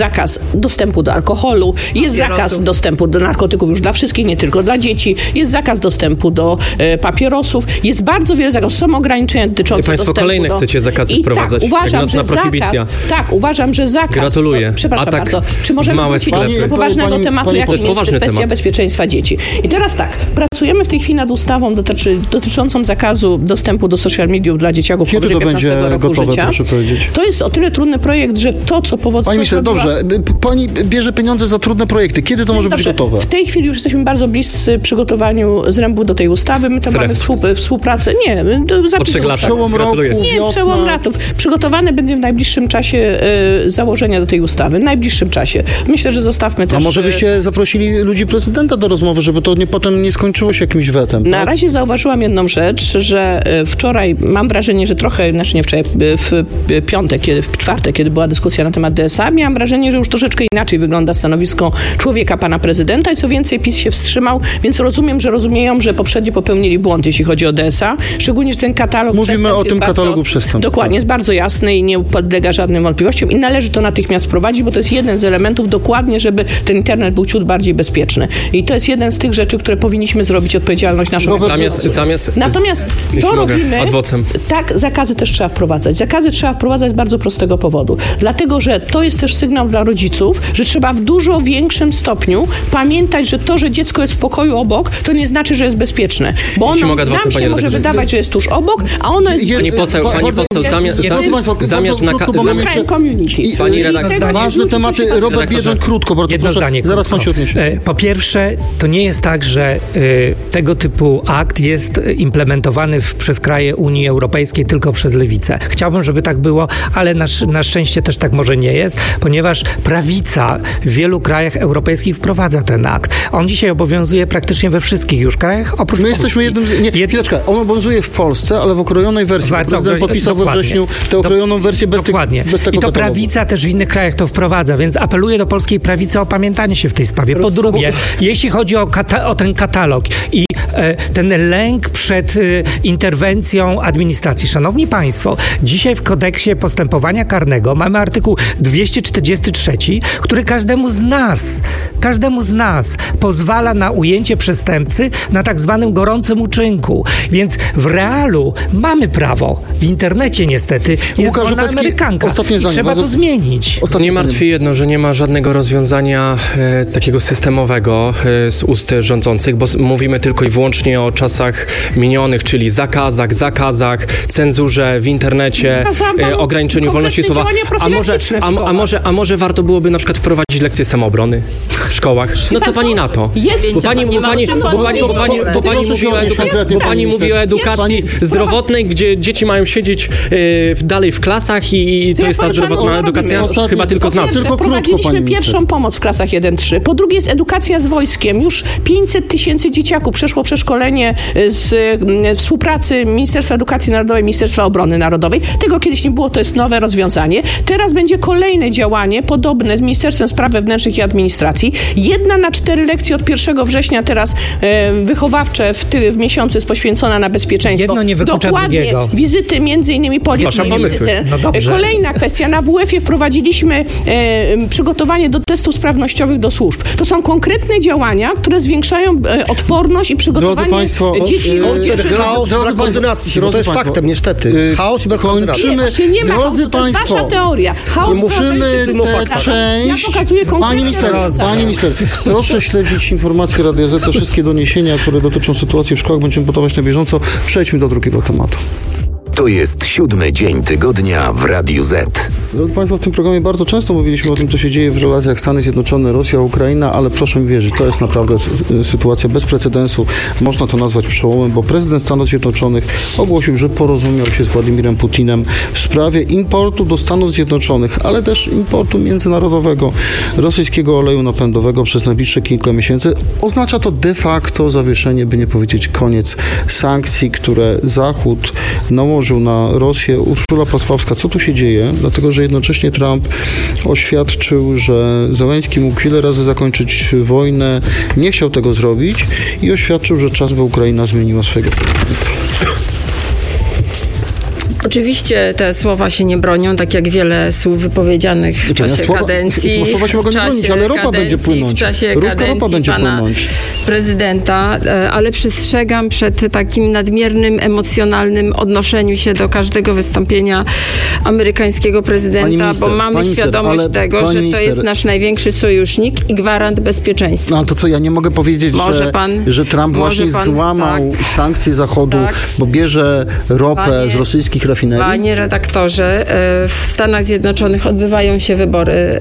dostępu do alkoholu, jest zakaz dostępu do narkotyków już dla wszystkich, nie tylko dla dzieci, jest zakaz dostępu do e, papierosów, jest bardzo wiele zakazów, są ograniczenia dotyczące Państwo dostępu kolejne do... chcecie zakazy I wprowadzać, tak, uważam, jak że nocna prohibicja. zakaz, tak, uważam, że zakaz... Gratuluję. To, przepraszam A tak bardzo. Czy możemy małe wrócić sklepy. do poważnego Pani- tematu, pani- jakim to jest jest poważny kwestia temat. bezpieczeństwa dzieci? I teraz tak, pracujemy w tej chwili nad ustawą dotyczy, dotyczącą zakazu dostępu do social mediów dla dzieciaków Kiedy powyżej to będzie piętnastego roku gotowe, życia. proszę powiedzieć? To jest o tyle trudny projekt, że to, co powoduje... Pani minister, dobrze, p- pani bierze pieniądze za trudne projekty. Kiedy to może być Dobrze, gotowe? w tej chwili już jesteśmy bardzo bliscy przygotowaniu zrębu do tej ustawy. My tam Zręb. mamy współ, współpracę. Nie, to za Po trzech latach. Przełom roku, Gratuluję. Nie, wiosna. przełom latów. Przygotowane będzie w najbliższym czasie e, założenia do tej ustawy. W najbliższym czasie. Myślę, że zostawmy też... A może e, byście zaprosili ludzi prezydenta do rozmowy, żeby to nie, potem nie skończyło się jakimś wetem? Na tak? razie zauważyłam jedną rzecz, że e, wczoraj, mam wrażenie, że trochę, znaczy nie wczoraj, e, w e, piątek, kiedy, w czwartek, kiedy była dyskusja na temat D S A, miałam wrażenie, że już troszeczkę inaczej wygląda stanowisko człowieka, pana prezydenta i co więcej, PiS się wstrzymał, więc rozumiem, że rozumieją, że poprzednio popełnili błąd, jeśli chodzi o D S A, szczególnie, że ten katalog Mówimy przestępstw o jest tym bardzo, katalogu przestępstw. Dokładnie, jest bardzo jasny i nie podlega żadnym wątpliwościom i należy to natychmiast wprowadzić, bo to jest jeden z elementów dokładnie, żeby ten internet był ciut bardziej bezpieczny. I to jest jeden z tych rzeczy, które powinniśmy zrobić, odpowiedzialność naszą. Zamiast, zamiast, Natomiast jeśli to mogę, robimy... adwocem. Tak, zakazy też trzeba wprowadzać. Zakazy trzeba wprowadzać z bardzo prostego powodu. Dlatego, że to jest też sygnał dla rodziców, że trzeba w dużo większym stopniu pamiętać, że to, że dziecko jest w pokoju obok, to nie znaczy, że jest bezpieczne. Bo Jeśli ono mogę, adwocem, nam się panie może redaktorze. wydawać, że jest tuż obok, a ono jest... Je- Pani poseł, Ba- pani bardzo- poseł, zamiast, Drodzy zamiast, Państwo, zamiast bardzo na... krótko, bo Zamiast, mamy Crime jeszcze- community. I- Pani I redaktor. tego- Ważne i- tematy. i- Robert redaktorze. Biedroń, krótko, bardzo Jedno proszę. zdanie Zaraz krótko. pan się odniesie. E, Po pierwsze, to nie jest tak, że y, tego typu akt jest implementowany w, przez kraje Unii Europejskiej tylko przez lewicę. Chciałbym, żeby tak było, ale na, sz- na szczęście też tak może nie jest, ponieważ prawica w wielu krajach europejskich wprowadza ten akt. On dzisiaj obowiązuje praktycznie we wszystkich już krajach, oprócz My Polski. jesteśmy jednym z... Nie, Jed- chwileczkę. On obowiązuje w Polsce, ale w okrojonej wersji. Bardzo Prezydent okro- podpisał we dokładnie. wrześniu tę okrojoną wersję bez, Dokładnie. tych, bez tego I to katalogu. prawica też w innych krajach to wprowadza, więc apeluję do polskiej prawicy o pamiętanie się w tej sprawie. Po drugie, jeśli chodzi o, kata- o ten katalog i e, ten lęk przed e, interwencją administracji. Szanowni Państwo, dzisiaj w kodeksie postępowania karnego mamy artykuł dwieście czterdziesty trzeci, który każdemu z nas, każdemu z nas pozwala na ujęcie przestępcy na tak zwanym gorącym uczynku. Więc w realu mamy prawo. W internecie niestety jest Łukasz wolna Rzepecki, amerykanka ostatnie i zdanie, trzeba bardzo- to zmienić. Ostatnie Nie zdanie. martwi jedno, że nie ma żadnego rozwiązania e, takiego systemowego e, z ust rządzących, bo s- mówimy tylko i wyłącznie o czasach minionych, czyli zakazach, zakazach, cenzurze w internecie, Pokazałam panu e, ograniczeniu wolności konkretne słowa. działania A może, profilaktyczne w a, a, szkołach. może, a może warto byłoby na przykład wprowadzić lekcje samoobrony w szkołach? No co pani na to? Jest- Bo pani, bo Nie ma pani, o czym bo pan pani, bo mówi. pani, To- bo to pani proszę się mówi o odnieść edukacji, konkretnie, bo pani pani mówi o minister. edukacji Pani- zdrowotnej, gdzie dzieci mają siedzieć e, w- dalej w klasach i to ja jest ta powiem panu, zdrowotna co edukacja robimy. Ostatni- chyba tylko z nas. Po pierwsze, Tylko krótko, prowadziliśmy pani minister. pierwszą pomoc w klasach jeden trzy. Po drugie jest edukacja z wojskiem. Już pięćset tysięcy dzieciaków przeszło przeszkolenie z mm, współpracy Ministerstwa Edukacji Narodowej, Ministerstwa Obrony Narodowej. Tego kiedyś nie było, to jest nowe rozwiązanie. Teraz będzie kolejne działanie podobne z Ministerstwem Spraw Wewnętrznych i Administracji. Jedna na cztery lekcje od pierwszego września teraz e, wychowawcze w, ty, w miesiącu jest poświęcona na bezpieczeństwo. Jedno nie wyklucza Dokładnie. drugiego. Wizyty między innymi Zgłaszam policji. pomysły. No dobrze. Kolejna kwestia. Na W F-ie wprowadziliśmy e, przygotowanie do testów sprawnościowych do służb. To są konkretne działania, które zwiększają e, odporność i przygotowanie Drodzy Państwo, e, dzieci i o, młodzieży. Ten chaos i Drodzy brak państwo, koordynacji, bo to drodzy jest państwo, faktem niestety. y, Chaos i brak koordynacji. kończymy- Właśnie nie ma Drodzy chaosu, to jest państwo, wasza teoria. Chaos musimy prowadzi się tę do- część... Ja pokazuję konkretne Pani minister, rozwiązania. pani minister, proszę śledzić informacje Radia Z, te wszystkie doniesienia, które dotyczą sytuacji w szkołach, będziemy podawać na bieżąco. Przejdźmy do drugiego tematu. To jest siódmy dzień tygodnia w Radiu Z. Drodzy Państwo, w tym programie bardzo często mówiliśmy o tym, co się dzieje w relacjach Stany Zjednoczone, Rosja, Ukraina, ale proszę mi wierzyć, to jest naprawdę sy- sytuacja bez precedensu. Można to nazwać przełomem, bo prezydent Stanów Zjednoczonych ogłosił, że porozumiał się z Władimirem Putinem w sprawie importu do Stanów Zjednoczonych, ale też importu międzynarodowego rosyjskiego oleju napędowego przez najbliższe kilka miesięcy. Oznacza to de facto zawieszenie, by nie powiedzieć koniec sankcji, które Zachód nałożył na Rosję. Urszula Pasławska, co tu się dzieje? Dlatego, że jednocześnie Trump oświadczył, że Zełenski mógł wiele razy zakończyć wojnę, nie chciał tego zrobić i oświadczył, że czas, by Ukraina zmieniła swojego prezydenta. Oczywiście te słowa się nie bronią, tak jak wiele słów wypowiedzianych w czasie słowa, kadencji. Słowa się mogą nie bronić, ale ropa będzie płynąć. W czasie Ruska ropa będzie pana płynąć. prezydenta, ale przestrzegam przed takim nadmiernym, emocjonalnym odnoszeniu się do każdego wystąpienia amerykańskiego prezydenta, Minister, bo mamy minister, świadomość tego, że minister, to jest nasz największy sojusznik i gwarant bezpieczeństwa. No ale to co, ja nie mogę powiedzieć, może że, pan, że Trump właśnie pan, złamał tak, sankcje Zachodu, tak, bo bierze ropę panie, z rosyjskich rafinerii? Panie redaktorze, w Stanach Zjednoczonych odbywają się wybory,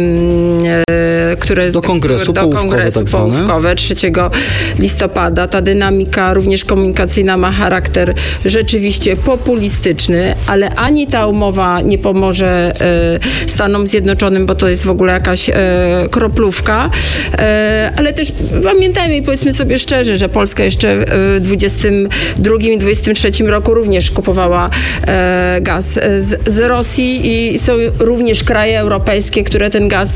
które do kongresu, do połówkowe, kongresu tak połówkowe trzeciego listopada. Ta dynamika również komunikacyjna ma charakter rzeczywiście populistyczny, ale ani ta umowa nie pomoże Stanom Zjednoczonym, bo to jest w ogóle jakaś kroplówka, ale też pamiętajmy i powiedzmy sobie szczerze, że Polska jeszcze w dwudziestym drugim i dwudziestym trzecim roku również kupowała gaz z, z Rosji i są również kraje europejskie, które ten gaz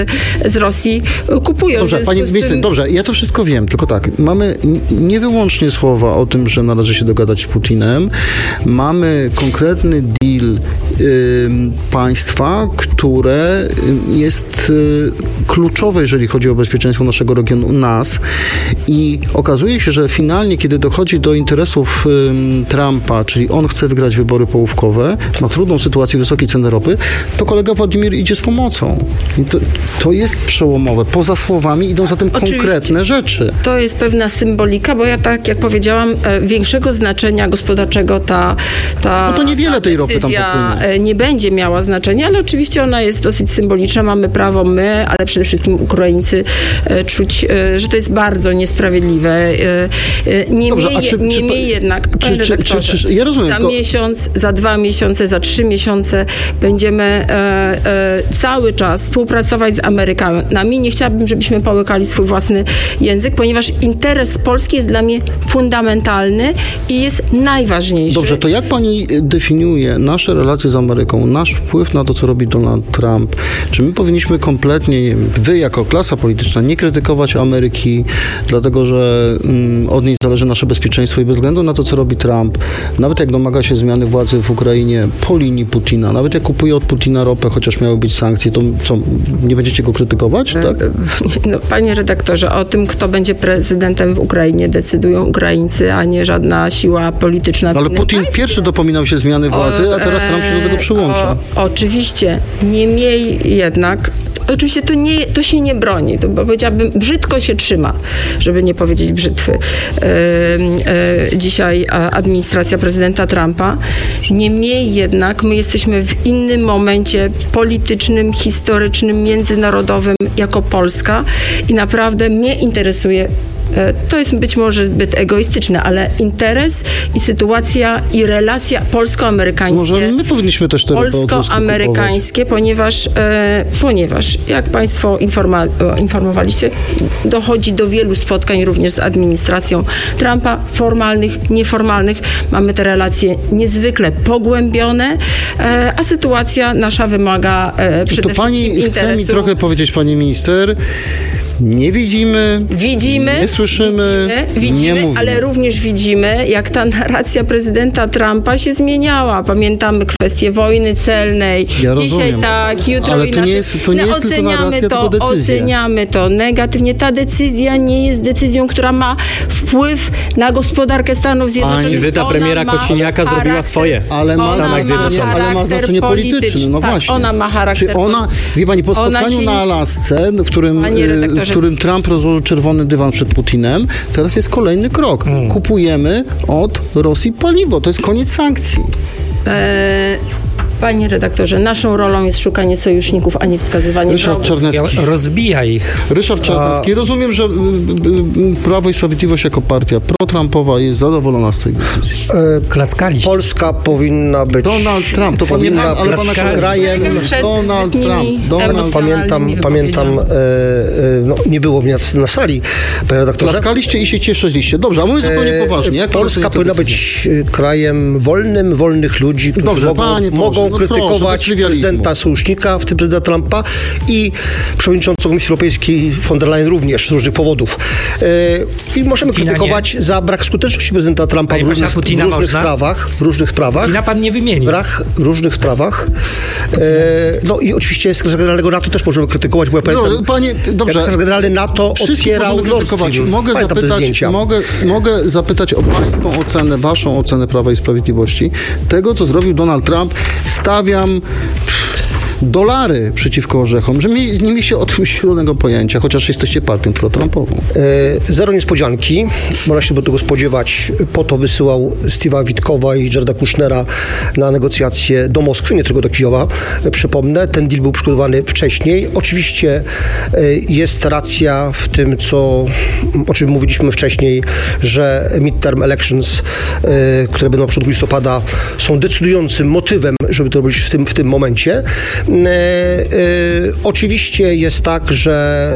z Rosji kupują. Dobrze, pani minister, tym... dobrze, ja to wszystko wiem, tylko tak, mamy nie wyłącznie słowa o tym, że należy się dogadać z Putinem, mamy konkretny deal y, państwa, które jest y, kluczowe, jeżeli chodzi o bezpieczeństwo naszego regionu, nas, i okazuje się, że finalnie, kiedy dochodzi do interesów y, Trumpa, czyli on chce wygrać wybory połówkowe, ma trudną sytuację wysokiej ceny ropy, to kolega Władimir idzie z pomocą. I to, to jest przełomowe. Poza słowami idą za tym Oczywiście. konkretne rzeczy. To jest pewna symbolika, bo ja tak jak powiedziałam, większego znaczenia gospodarczego ta, ta, no to niewiele ta tej ropy tam popłynie. Nie będzie miała znaczenia, ale oczywiście ona jest dosyć symboliczna. Mamy prawo my, ale przede wszystkim Ukraińcy czuć, że to jest bardzo niesprawiedliwe. Niemniej nie nie jednak, panie redaktorze, czy, czy, ja rozumiem, za to... miesiąc, za dwa miesiące, za trzy miesiące będziemy e, e, cały czas współpracować z Amerykanami. Nie chciałabym, żebyśmy połykali swój własny język, ponieważ interes Polski jest dla mnie fundamentalny i jest najważniejszy. Dobrze, to jak pani definiuje nasze relacje z Ameryką, nasz wpływ na to, co robi Donald Trump? Czy my powinniśmy kompletnie, nie wiem, wy jako klasa polityczna, nie krytykować Ameryki, dlatego że mm, od niej zależy nasze bezpieczeństwo i bez względu na to, co robi Trump, nawet jak domaga się zmiany władzy w Ukrainie po linii Putina, nawet jak kupuje od Putina ropę, chociaż miały być sankcje, to co, nie będziecie go krytykować? Tak? No, panie redaktorze, o tym, kto będzie prezydentem w Ukrainie, decydują Ukraińcy, a nie żadna siła polityczna. Ale Putin państwie. pierwszy dopominał się zmiany władzy, a teraz Trump się do tego przyłącza. O, oczywiście. Niemniej jednak oczywiście to, nie, to się nie broni, to, bo powiedziałabym, brzydko się trzyma, żeby nie powiedzieć brzytwy. Yy, yy, dzisiaj administracja prezydenta Trumpa. Niemniej jednak my jesteśmy w innym momencie politycznym, historycznym, międzynarodowym jako Polska i naprawdę mnie interesuje. To jest być może zbyt egoistyczne, ale interes i sytuacja i relacja polsko-amerykańskie. Może my powinniśmy też te polsko-amerykańskie, ponieważ, e, ponieważ jak Państwo informa, informowaliście, dochodzi do wielu spotkań również z administracją Trumpa, formalnych, nieformalnych. Mamy te relacje niezwykle pogłębione, e, a sytuacja nasza wymaga e, przede to pani wszystkim interesu. Chce mi trochę powiedzieć, pani minister, nie widzimy, widzimy, nie słyszymy, widzimy, widzimy nie mówimy. Ale również widzimy, jak ta narracja prezydenta Trumpa się zmieniała. Pamiętamy kwestię wojny celnej. Ja Dzisiaj rozumiem. tak, jutro ale inaczej. to nie jest, to nie no, jest tylko narracja, to, tylko decyzja. Oceniamy to negatywnie. Ta decyzja nie jest decyzją, która ma wpływ na gospodarkę Stanów Zjednoczonych. Wizyta premiera Kosiniaka zrobiła swoje. Ale ma, Stanach Zjednoczonych. ale ma znaczenie polityczne. No tak, właśnie. Ona ma charakter Czy ona, wie pani, po spotkaniu się... na Alasce, w którym, w którym Trump rozłożył czerwony dywan przed Putinem, teraz jest kolejny krok. Hmm. Kupujemy od Rosji paliwo. To jest koniec sankcji. E- Panie redaktorze, naszą rolą jest szukanie sojuszników, a nie wskazywanie Ryszard Czarnecki. Rozbija ich. Ryszard Czarnecki. A... Rozumiem, że Prawo i Sprawiedliwość jako partia pro-Trumpowa jest zadowolona z tej decyzji. E, Klaskaliście. Polska powinna być... Donald Trump. To powinna, pan, ale pana krajem... Donald Trump. Donald Pamiętam, pamiętam e, no, nie było mnie na, na sali, panie redaktorze. Klaskaliście i się cieszyliście. Dobrze, a mówię zupełnie poważnie. Jak Polska powinna być krajem wolnym, wolnych ludzi, którzy Dobrze, mogą, panie mogą mogą no krytykować proszę, prezydenta sojusznika, w tym prezydenta Trumpa i przewodniczącą Komisji Europejskiej von der Leyen również z różnych powodów. E, I możemy Putina krytykować nie. za brak skuteczności prezydenta Trumpa Panie w różnych, w Putina różnych można? sprawach. W różnych sprawach. Putina pan nie wymienił. Brak w różnych sprawach. E, no i oczywiście sekretarza generalnego NATO też możemy krytykować, bo ja pamiętam, no, panie, dobrze. jak sekretarz generalny NATO otwierał Nord Stream. Mogę zapytać, mogę, mogę zapytać o pańską ocenę, waszą ocenę Prawa i Sprawiedliwości. Tego, co zrobił Donald Trump, stawiam dolary przeciwko orzechom, że nie mieliście o tym zielonego pojęcia, chociaż jesteście partią pro-trumpową. E, zero niespodzianki. Można się do tego spodziewać. Po to wysyłał Steve'a Witkowa i Jareda Kushnera na negocjacje do Moskwy, nie tylko do Kijowa. E, przypomnę, ten deal był przygotowany wcześniej. Oczywiście e, jest racja w tym, co, o czym mówiliśmy wcześniej, że midterm elections, e, które będą na początku listopada, są decydującym motywem, żeby to robić w tym, w tym momencie. E, e, oczywiście jest tak, że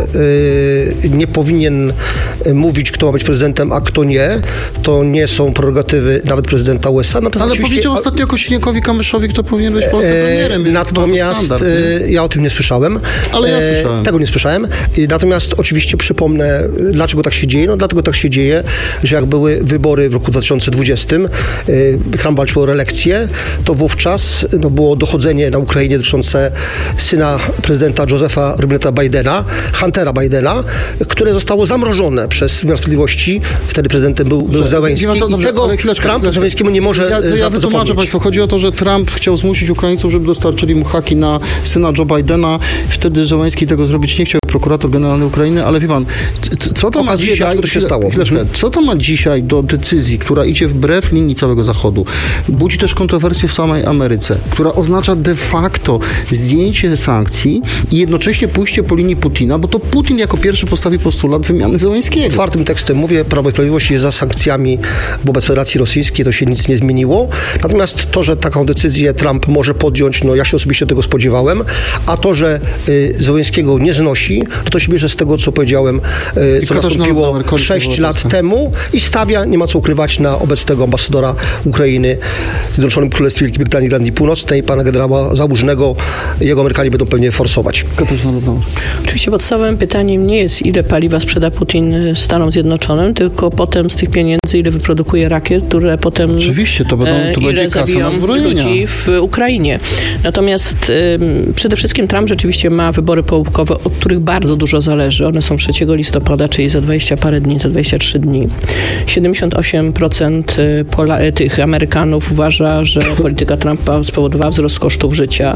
e, nie powinien mówić, kto ma być prezydentem, a kto nie. To nie są prerogatywy nawet prezydenta U S A. Ale powiedział ostatnio Kosiniakowi-Kamyszowi, kto powinien być polskim premierem. E, natomiast standard, e, ja o tym nie słyszałem. Ale ja słyszałem. E, tego nie słyszałem. E, natomiast oczywiście przypomnę, dlaczego tak się dzieje. No dlatego tak się dzieje, że jak były wybory w roku dwa tysiące dwudziestym, e, Trump walczył o reelekcję, to wówczas no, było dochodzenie na Ukrainie dotyczące syna prezydenta Josepha Robineta Bidena, Huntera Bidena, które zostało zamrożone przez wymiar sprawiedliwości. Wtedy prezydentem był, był Zełenski. Dobrze, I tego chwileczkę, Trump chwileczkę. Zełenskiemu nie może Ja, ja zapomnieć. wytłumaczę Państwu. Chodzi o to, że Trump chciał zmusić Ukraińców, żeby dostarczyli mu haki na syna Joe Bidena. Wtedy Zełenski tego zrobić nie chciał, prokurator generalny Ukrainy, ale wie pan, co to ma dzisiaj... to się stało. Chwileczkę, co to ma dzisiaj do decyzji, która idzie wbrew linii całego Zachodu? Budzi też kontrowersje w samej Ameryce, która oznacza de facto zdjęcie sankcji i jednocześnie pójście po linii Putina, bo to Putin jako pierwszy postawi postulat wymiany Zełenskiego. Otwartym tekstem mówię, Prawo i Sprawiedliwość jest za sankcjami wobec Federacji Rosyjskiej, to się nic nie zmieniło. Natomiast to, że taką decyzję Trump może podjąć, no ja się osobiście tego spodziewałem, a to, że y, Zełenskiego nie znosi, to, to się bierze z tego, co powiedziałem, y, co nastąpiło sześć lat temu i stawia, nie ma co ukrywać, na obecnego ambasadora Ukrainy w Zjednoczonym Królestwie Wielkiej Brytanii i Irlandii Północnej, pana generała Załużnego. Jego Amerykanie będą pewnie forsować. Oczywiście podstawowym pytaniem nie jest, ile paliwa sprzeda Putin Stanom Zjednoczonym, tylko potem z tych pieniędzy, ile wyprodukuje rakiet, które potem Oczywiście, to, będą, to ile będzie kasa na zbrojenia. ludzi w Ukrainie. Natomiast y, przede wszystkim Trump rzeczywiście ma wybory połówkowe, od których bardzo dużo zależy. One są trzeciego listopada, czyli za dwadzieścia parę dni, za dwadzieścia trzy dni. siedemdziesiąt osiem procent Pola- tych Amerykanów uważa, że polityka Trumpa spowodowała wzrost kosztów życia.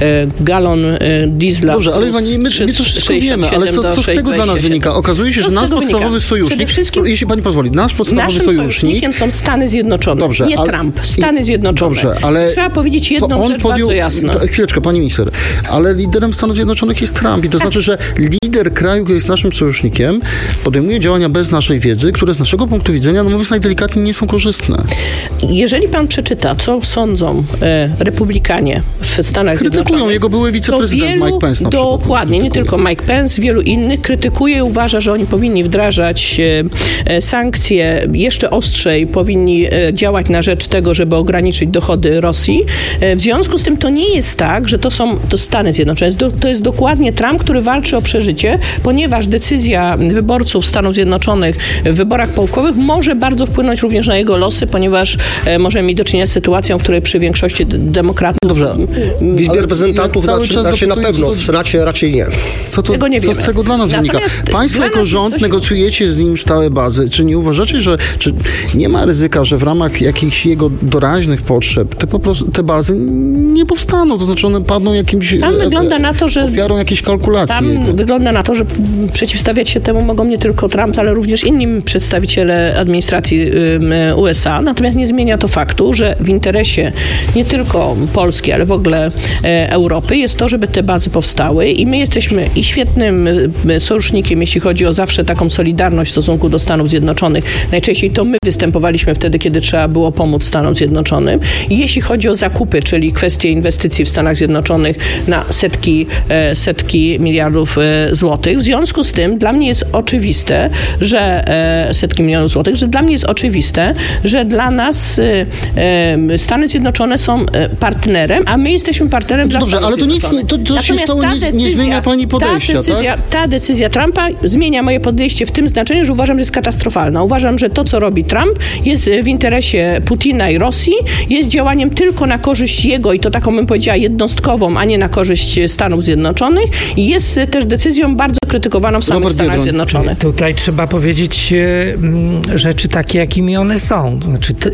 Galon diesla... Dobrze, ale my, my to wszystko wiemy, ale co, co z tego dla nas wynika? Okazuje się, że nasz podstawowy sojusznik, jeśli pani pozwoli, nasz podstawowy naszym sojusznik... sojusznikiem są Stany Zjednoczone, dobrze, nie ale, Trump. Stany Zjednoczone. Dobrze, ale... Trzeba powiedzieć jedną rzecz podjął, bardzo jasno. To, chwileczkę, pani minister, ale liderem Stanów Zjednoczonych jest Trump i to tak. znaczy, że lider kraju, który jest naszym sojusznikiem, podejmuje działania bez naszej wiedzy, które z naszego punktu widzenia, no mówiąc najdelikatniej, nie są korzystne. Jeżeli pan przeczyta, co sądzą e, republikanie w Stanach Krytykują Zjednoczonych, jego były wiceprezydent wielu, Mike Pence na przykład. Dokładnie, nie tylko Mike Pence, wielu innych krytykuje i uważa, że oni powinni wdrażać e, sankcje jeszcze ostrzej, powinni e, działać na rzecz tego, żeby ograniczyć dochody Rosji. E, w związku z tym to nie jest tak, że to są to Stany Zjednoczone. To, to jest dokładnie Trump, który walczy o przeżycie, ponieważ decyzja wyborców Stanów Zjednoczonych w wyborach połówkowych może bardzo wpłynąć również na jego losy, ponieważ e, możemy mieć do czynienia z sytuacją, w której przy większości demokratów... Dobrze. W Izbie Reprezentantów cały na, czas na się na pewno, to... w Senacie raczej nie. Co, to, tego nie co wiemy. z tego dla nas wynika? Państwo jako rząd dość... negocjujecie z nim stałe bazy. Czy nie uważacie, że czy nie ma ryzyka, że w ramach jakichś jego doraźnych potrzeb te, po prostu, te bazy nie powstaną? To znaczy one padną jakimś... Tam wygląda na to, że... ofiarą jakiejś kalkulacji. Tam jego. wygląda na to, że przeciwstawiać się temu mogą nie tylko Trump, ale również inni przedstawiciele administracji U S A. Natomiast nie zmienia to faktu, że w interesie nie tylko Polski, ale w ogóle Europy jest to, żeby te bazy powstały i my jesteśmy i świetnym sojusznikiem, jeśli chodzi o zawsze taką solidarność w stosunku do Stanów Zjednoczonych. Najczęściej to my występowaliśmy wtedy, kiedy trzeba było pomóc Stanom Zjednoczonym. I jeśli chodzi o zakupy, czyli kwestie inwestycji w Stanach Zjednoczonych na setki, setki miliardów złotych. W związku z tym dla mnie jest oczywiste, że setki milionów złotych. państwo. Także dla mnie jest oczywiste, że dla nas y, y, Stany Zjednoczone są partnerem, a my jesteśmy partnerem no dla dobrze, Stanów ale to nic nie, to, to się stało, nie, decyzja, nie zmienia pani podejścia, ta decyzja, tak? Ta decyzja Trumpa zmienia moje podejście w tym znaczeniu, że uważam, że jest katastrofalna. Uważam, że to, co robi Trump, jest w interesie Putina i Rosji, jest działaniem tylko na korzyść jego i to taką bym powiedziała jednostkową, a nie na korzyść Stanów Zjednoczonych i jest też decyzją bardzo krytykowaną w samych Robert Stanach Biedroń. Zjednoczonych. Tutaj trzeba powiedzieć e, rzeczy takie, jakimi one są. Znaczy, te,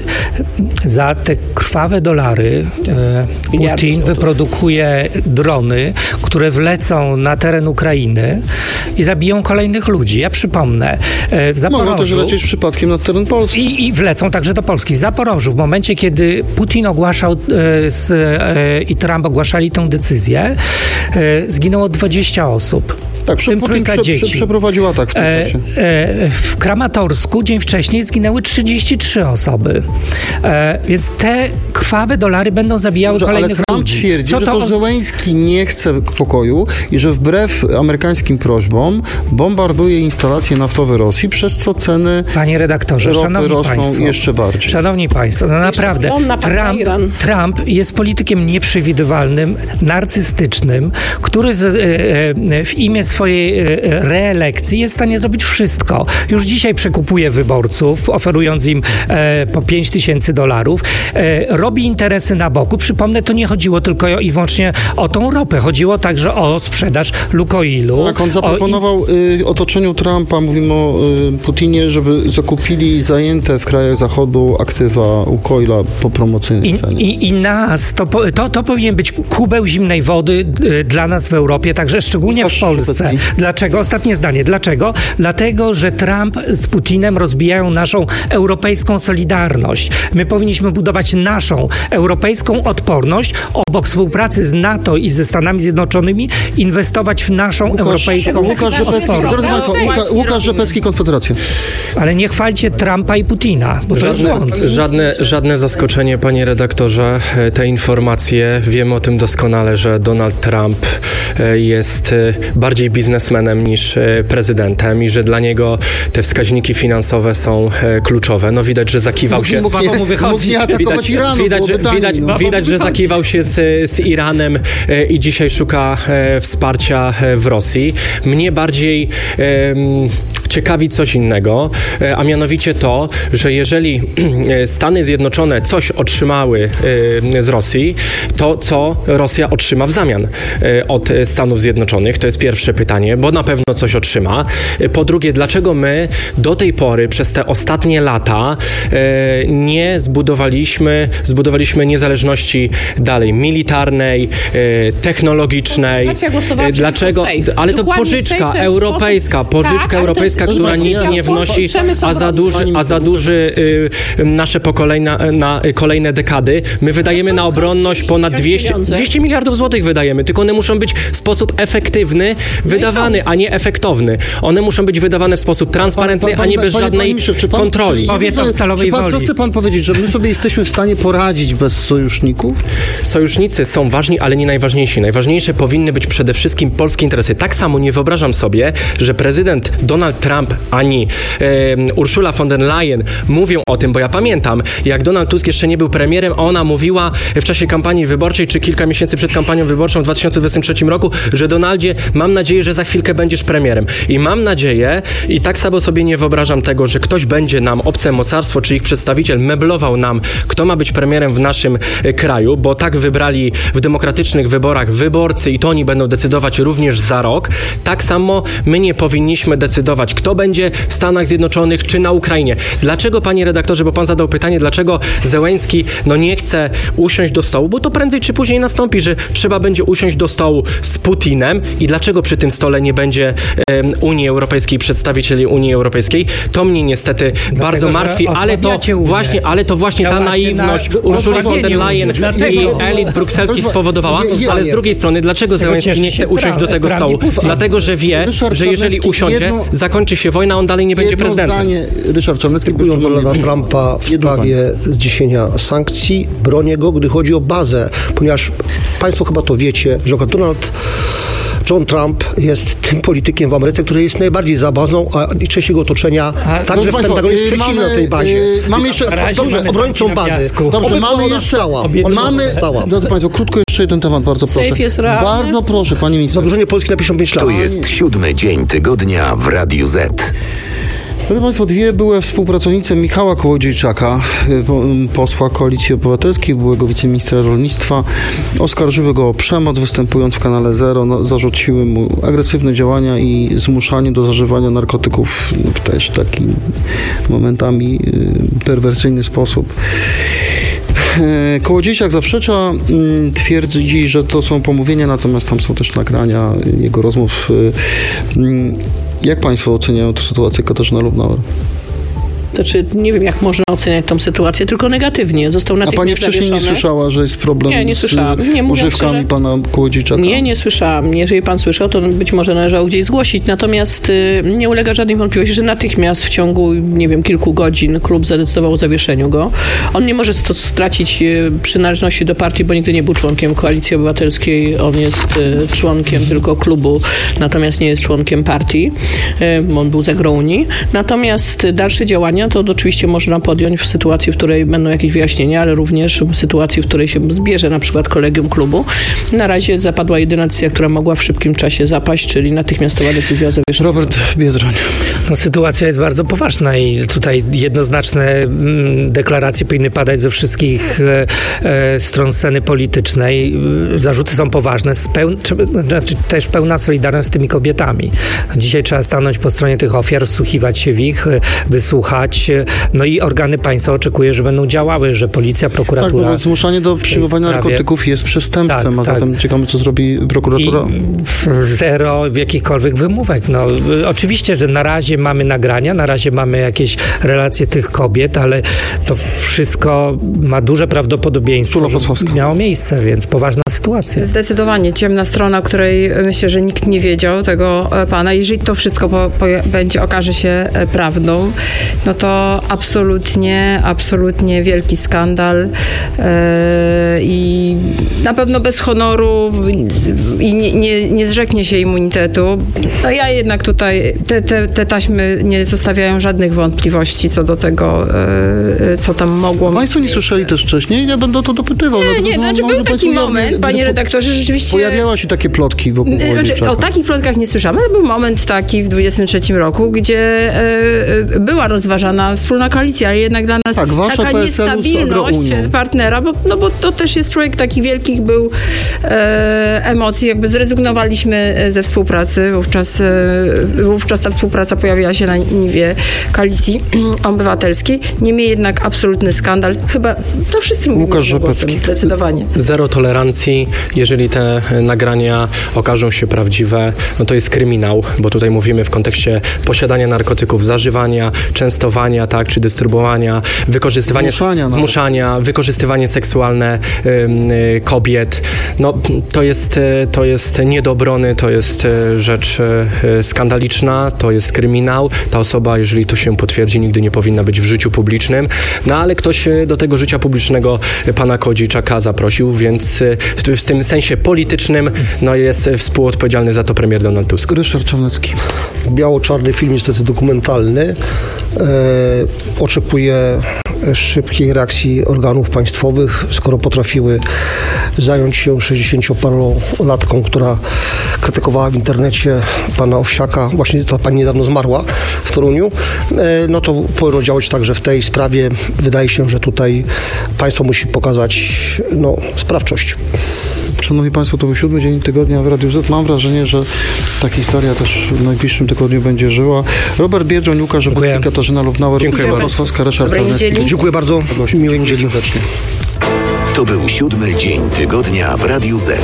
za te krwawe dolary e, Putin wyprodukuje drony, które wlecą na teren Ukrainy i zabiją kolejnych ludzi. Ja przypomnę, e, w Zaporożu... Mogą też lecieć przypadkiem na teren Polski. I, I wlecą także do Polski. W Zaporożu, w momencie, kiedy Putin ogłaszał e, z, e, i Trump ogłaszali tę decyzję, e, zginęło dwadzieścia osób. Tak, przy, Putin prze, prze, przeprowadził atak w tym e, czasie. E, w Kramatorsku dzień wcześniej zginęły trzydzieści trzy osoby. E, więc te krwawe dolary będą zabijały Dobrze, kolejnych ale Trump ludzi. twierdzi, Co że to to o... Zełenski nie chce pokoju i że wbrew amerykańskim prośbom bombarduje instalacje naftowe Rosji, przez co ceny Panie redaktorze, ropy szanowni rosną państwo, jeszcze bardziej. Szanowni państwo, no naprawdę, Trump, Trump jest politykiem nieprzewidywalnym, narcystycznym, który z, e, w imię swojej e, reelekcji jest w stanie zrobić wszystko. Już dzisiaj przekupuje wyborców, oferując im e, po pięć tysięcy dolarów. E, robi interesy na boku. Przypomnę, to nie chodziło tylko i wyłącznie o tą ropę. Chodziło także o sprzedaż Lukoilu. Tak, on zaproponował o, i... y, otoczeniu Trumpa, mówimy o y, Putinie, żeby zakupili zajęte w krajach Zachodu aktywa Lukoila po promocyjnej cenie. I, i, i nas, to, to, to powinien być kubeł zimnej wody y, dla nas w Europie, także szczególnie Łukasz w Polsce. Szybecki. Dlaczego? Ostatnie zdanie. Dlaczego? Dlatego, że Trump z Putinem rozbijają naszą europejską solidarność. My powinniśmy budować naszą europejską odporność, obok współpracy z NATO i ze Stanami Zjednoczonymi inwestować w naszą Łukasz, europejską Łukasz Rzepecki, drodzy Państwo, Łuka, Łukasz Rzepecki, Konfederacja. Ale nie chwalcie Trumpa i Putina, bo to jest błąd. Żadne, żadne zaskoczenie, panie redaktorze, te informacje, wiemy o tym doskonale, że Donald Trump jest bardziej biznesmenem niż prezydentem i że dla niego te wskaźniki finansowe są kluczowe. No widać, że zakiwał się... Mógł nie, mógł nie atakować Iranu, widać, że, Brytanii, widać, no. widać że zakiwał się z, z Iranem i dzisiaj szuka wsparcia w Rosji. Mnie bardziej um, ciekawi coś innego, a mianowicie to, że jeżeli Stany Zjednoczone coś otrzymały z Rosji, to co Rosja otrzyma w zamian od Stanów Zjednoczonych? To jest pierwsze pytanie, bo na pewno coś otrzyma. Po drugie, dlaczego my do tej pory przez te ostatnie lata nie zbudowaliśmy, zbudowaliśmy niezależności dalej militarnej, technologicznej? Dlaczego? Ale to pożyczka europejska, pożyczka europejska, która nic nie wnosi, a za duży, a za duży y, nasze pokolenia na kolejne dekady. My wydajemy na obronność ponad dwieście, dwieście miliardów złotych wydajemy, tylko one muszą być w sposób efektywny wydawany, a nie efektowny. One muszą być wydawane w sposób transparentny, pan, pan, a nie bez panie, żadnej panie Misze, czy pan, kontroli. Powie to stalowej pan, woli. Co chce pan powiedzieć, że my sobie jesteśmy w stanie poradzić bez sojuszników? Sojusznicy są ważni, ale nie najważniejsi. Najważniejsze powinny być przede wszystkim polskie interesy. Tak samo nie wyobrażam sobie, że prezydent Donald Trump ani e, Ursula von der Leyen mówią o tym, bo ja pamiętam, jak Donald Tusk jeszcze nie był premierem, ona mówiła w czasie kampanii wyborczej, czy kilka miesięcy przed kampanią wyborczą w dwa tysiące dwudziestym trzecim roku, że Donaldzie, mam nadzieję, że za chwilkę będziesz premierem. I mam nadzieję, i tak samo sobie nie wyobrażam tego, że ktoś będzie nam, obce mocarstwo, czy ich przedstawiciel, meblował nam, kto ma być premierem w naszym kraju, bo tak wybrali w demokratycznych wyborach wyborcy i to oni będą decydować również za rok. Tak samo my nie powinniśmy decydować, kto będzie w Stanach Zjednoczonych czy na Ukrainie. Dlaczego, panie redaktorze, bo pan zadał pytanie, dlaczego Zełenski no nie chce usiąść do stołu, bo to prędzej czy później nastąpi, że trzeba będzie usiąść do stołu z Putinem i dlaczego przy tym stole nie będzie um, Unii Europejskiej, przedstawicieli Unii Europejskiej, to mnie niestety Dlatego, bardzo martwi, ale to właśnie, ale to właśnie ta naiwność na... Ursuli von der Leyen i elit brukselskich spowodowała, ale z drugiej strony, dlaczego Zełenski nie chce usiąść do tego stołu? Dlatego, że wie, że jeżeli usiądzie, zakończy się wojna, on dalej nie będzie prezydentem. Zdanie, Ryszard Czarnecki, krytykują Donalda Trumpa w sprawie zniesienia sankcji, bronię go, gdy chodzi o bazę, ponieważ państwo chyba to wiecie, że Donald John Trump jest tym politykiem w Ameryce, który jest najbardziej za bazą, a częściej otoczenia A, także w Pentagonie jest przeciwny mamy, na tej bazie. Yy, mamy jeszcze, dobrze, mamy obrońcą bazy. Dobrze, mamy jeszcze, mamy, drodzy Państwo, krótko jeszcze jeden temat, bardzo proszę. Safe jest realny. Bardzo proszę, Pani Minister. Zadłużenie Polski na pięćdziesiąt pięć lat. To jest siódmy dzień tygodnia w Radiu Z. Proszę Państwa, dwie były współpracownice Michała Kołodziejczaka, posła Koalicji Obywatelskiej, byłego wiceministra rolnictwa, oskarżyły go o przemoc, występując w kanale Zero, no, zarzuciły mu agresywne działania i zmuszanie do zażywania narkotyków w też taki momentami perwersyjny sposób. Kołodziejczak zaprzecza, twierdzi, że to są pomówienia, natomiast tam są też nagrania jego rozmów. Jak Państwo oceniają tę sytuację, Katarzyna Lubnauer? Znaczy, nie wiem, jak można oceniać tą sytuację, tylko negatywnie. Został natychmiast A Pani wcześniej zawieszony. nie słyszała, że jest problem nie, nie z słyszałam. Nie, używkami szczerze, Pana Kołodziejczaka? Nie, nie słyszałam. Jeżeli Pan słyszał, to być może należało gdzieś zgłosić. Natomiast y, nie ulega żadnej wątpliwości, że natychmiast w ciągu, nie wiem, kilku godzin klub zadecydował o zawieszeniu go. On nie może st- stracić y, przynależności do partii, bo nigdy nie był członkiem Koalicji Obywatelskiej. On jest y, członkiem tylko klubu, natomiast nie jest członkiem partii. Y, on był z agrounii. Natomiast y, dalsze działania to oczywiście można podjąć w sytuacji, w której będą jakieś wyjaśnienia, ale również w sytuacji, w której się zbierze na przykład kolegium klubu. Na razie zapadła jedyna decyzja, która mogła w szybkim czasie zapaść, czyli natychmiastowa decyzja o zawieszeniu. Robert Biedroń. No, sytuacja jest bardzo poważna i tutaj jednoznaczne mm, deklaracje powinny padać ze wszystkich e, e, stron sceny politycznej. Zarzuty są poważne, peł, czy, znaczy też pełna solidarność z tymi kobietami. Dzisiaj trzeba stanąć po stronie tych ofiar, wsłuchiwać się w ich, wysłuchać. No i organy państwa oczekuje, że będą działały, że policja, prokuratura... Tak, bo zmuszanie do przyjmowania sprawie... narkotyków jest przestępstwem, tak, a zatem tak. Ciekawe, co zrobi prokuratura. I zero jakichkolwiek wymówek. No, oczywiście, że na razie mamy nagrania, na razie mamy jakieś relacje tych kobiet, ale to wszystko ma duże prawdopodobieństwo, że miało miejsce, więc poważna sytuacja. Zdecydowanie ciemna strona, o której myślę, że nikt nie wiedział tego pana. Jeżeli to wszystko po, po, będzie, okaże się prawdą, no to absolutnie, absolutnie wielki skandal yy, i na pewno bez honoru i nie, nie, nie zrzeknie się immunitetu. No ja jednak tutaj, te, te, te taśmy nie zostawiają żadnych wątpliwości co do tego, yy, co tam mogło... Państwo nie słyszeli też wcześniej? Ja będę o to dopytywał. Nie, nie, znaczy był taki moment, panie redaktorze, rzeczywiście... Pojawiały się takie plotki wokół znaczy, O takich plotkach nie słyszałem, ale był moment taki w dwudziestym trzecim roku, gdzie yy, była rozważana wspólna koalicja, ale jednak dla nas tak, taka niestabilność partnera, bo, no bo to też jest człowiek taki wielkich był e, emocji, jakby zrezygnowaliśmy ze współpracy, wówczas, e, wówczas ta współpraca pojawiła się na niwie Koalicji Obywatelskiej. Niemniej jednak absolutny skandal. Chyba to wszyscy mówią Łukasz Rzepecki. Zdecydowanie. Zero tolerancji. Jeżeli te nagrania okażą się prawdziwe, no to jest kryminał, bo tutaj mówimy w kontekście posiadania narkotyków, zażywania, częstowania, tak, czy dystrybuowania, wykorzystywania, zmuszania, zmuszania wykorzystywanie seksualne y, y, kobiet. No, to jest, to jest nie do obrony, to jest rzecz y, skandaliczna, to jest kryminał. Ta osoba, jeżeli to się potwierdzi, nigdy nie powinna być w życiu publicznym. No, ale ktoś do tego życia publicznego pana Kołodziejczaka zaprosił, więc w tym sensie politycznym no, jest współodpowiedzialny za to premier Donald Tusk. Ryszard Czarnecki. Biało-czarny film, niestety dokumentalny. E, oczekuję szybkiej reakcji organów państwowych, skoro potrafiły zająć się sześćdziesięcioparolatką, która krytykowała w internecie pana Owsiaka, właśnie ta pani niedawno zmarła w Toruniu, no to powinno działać także w tej sprawie. Wydaje się, że tutaj państwo musi pokazać no, sprawczość. Szanowni Państwo, to był siódmy dzień tygodnia w Radiu Z. Mam wrażenie, że ta historia też w najbliższym tygodniu będzie żyła. Robert Biedroń, Łukasz Rzepecki, Katarzyna Lubnauer, Dziękuję bardzo. Ryszard Czarnecki. Dziękuję bardzo. Miłej niedzieli. Serdecznie. To był siódmy dzień tygodnia w Radiu Z.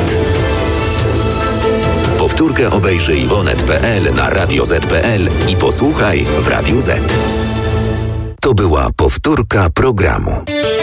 Powtórkę obejrzyj w onet kropka pe el, na radio zet kropka pe el i posłuchaj w Radiu Z. To była powtórka programu.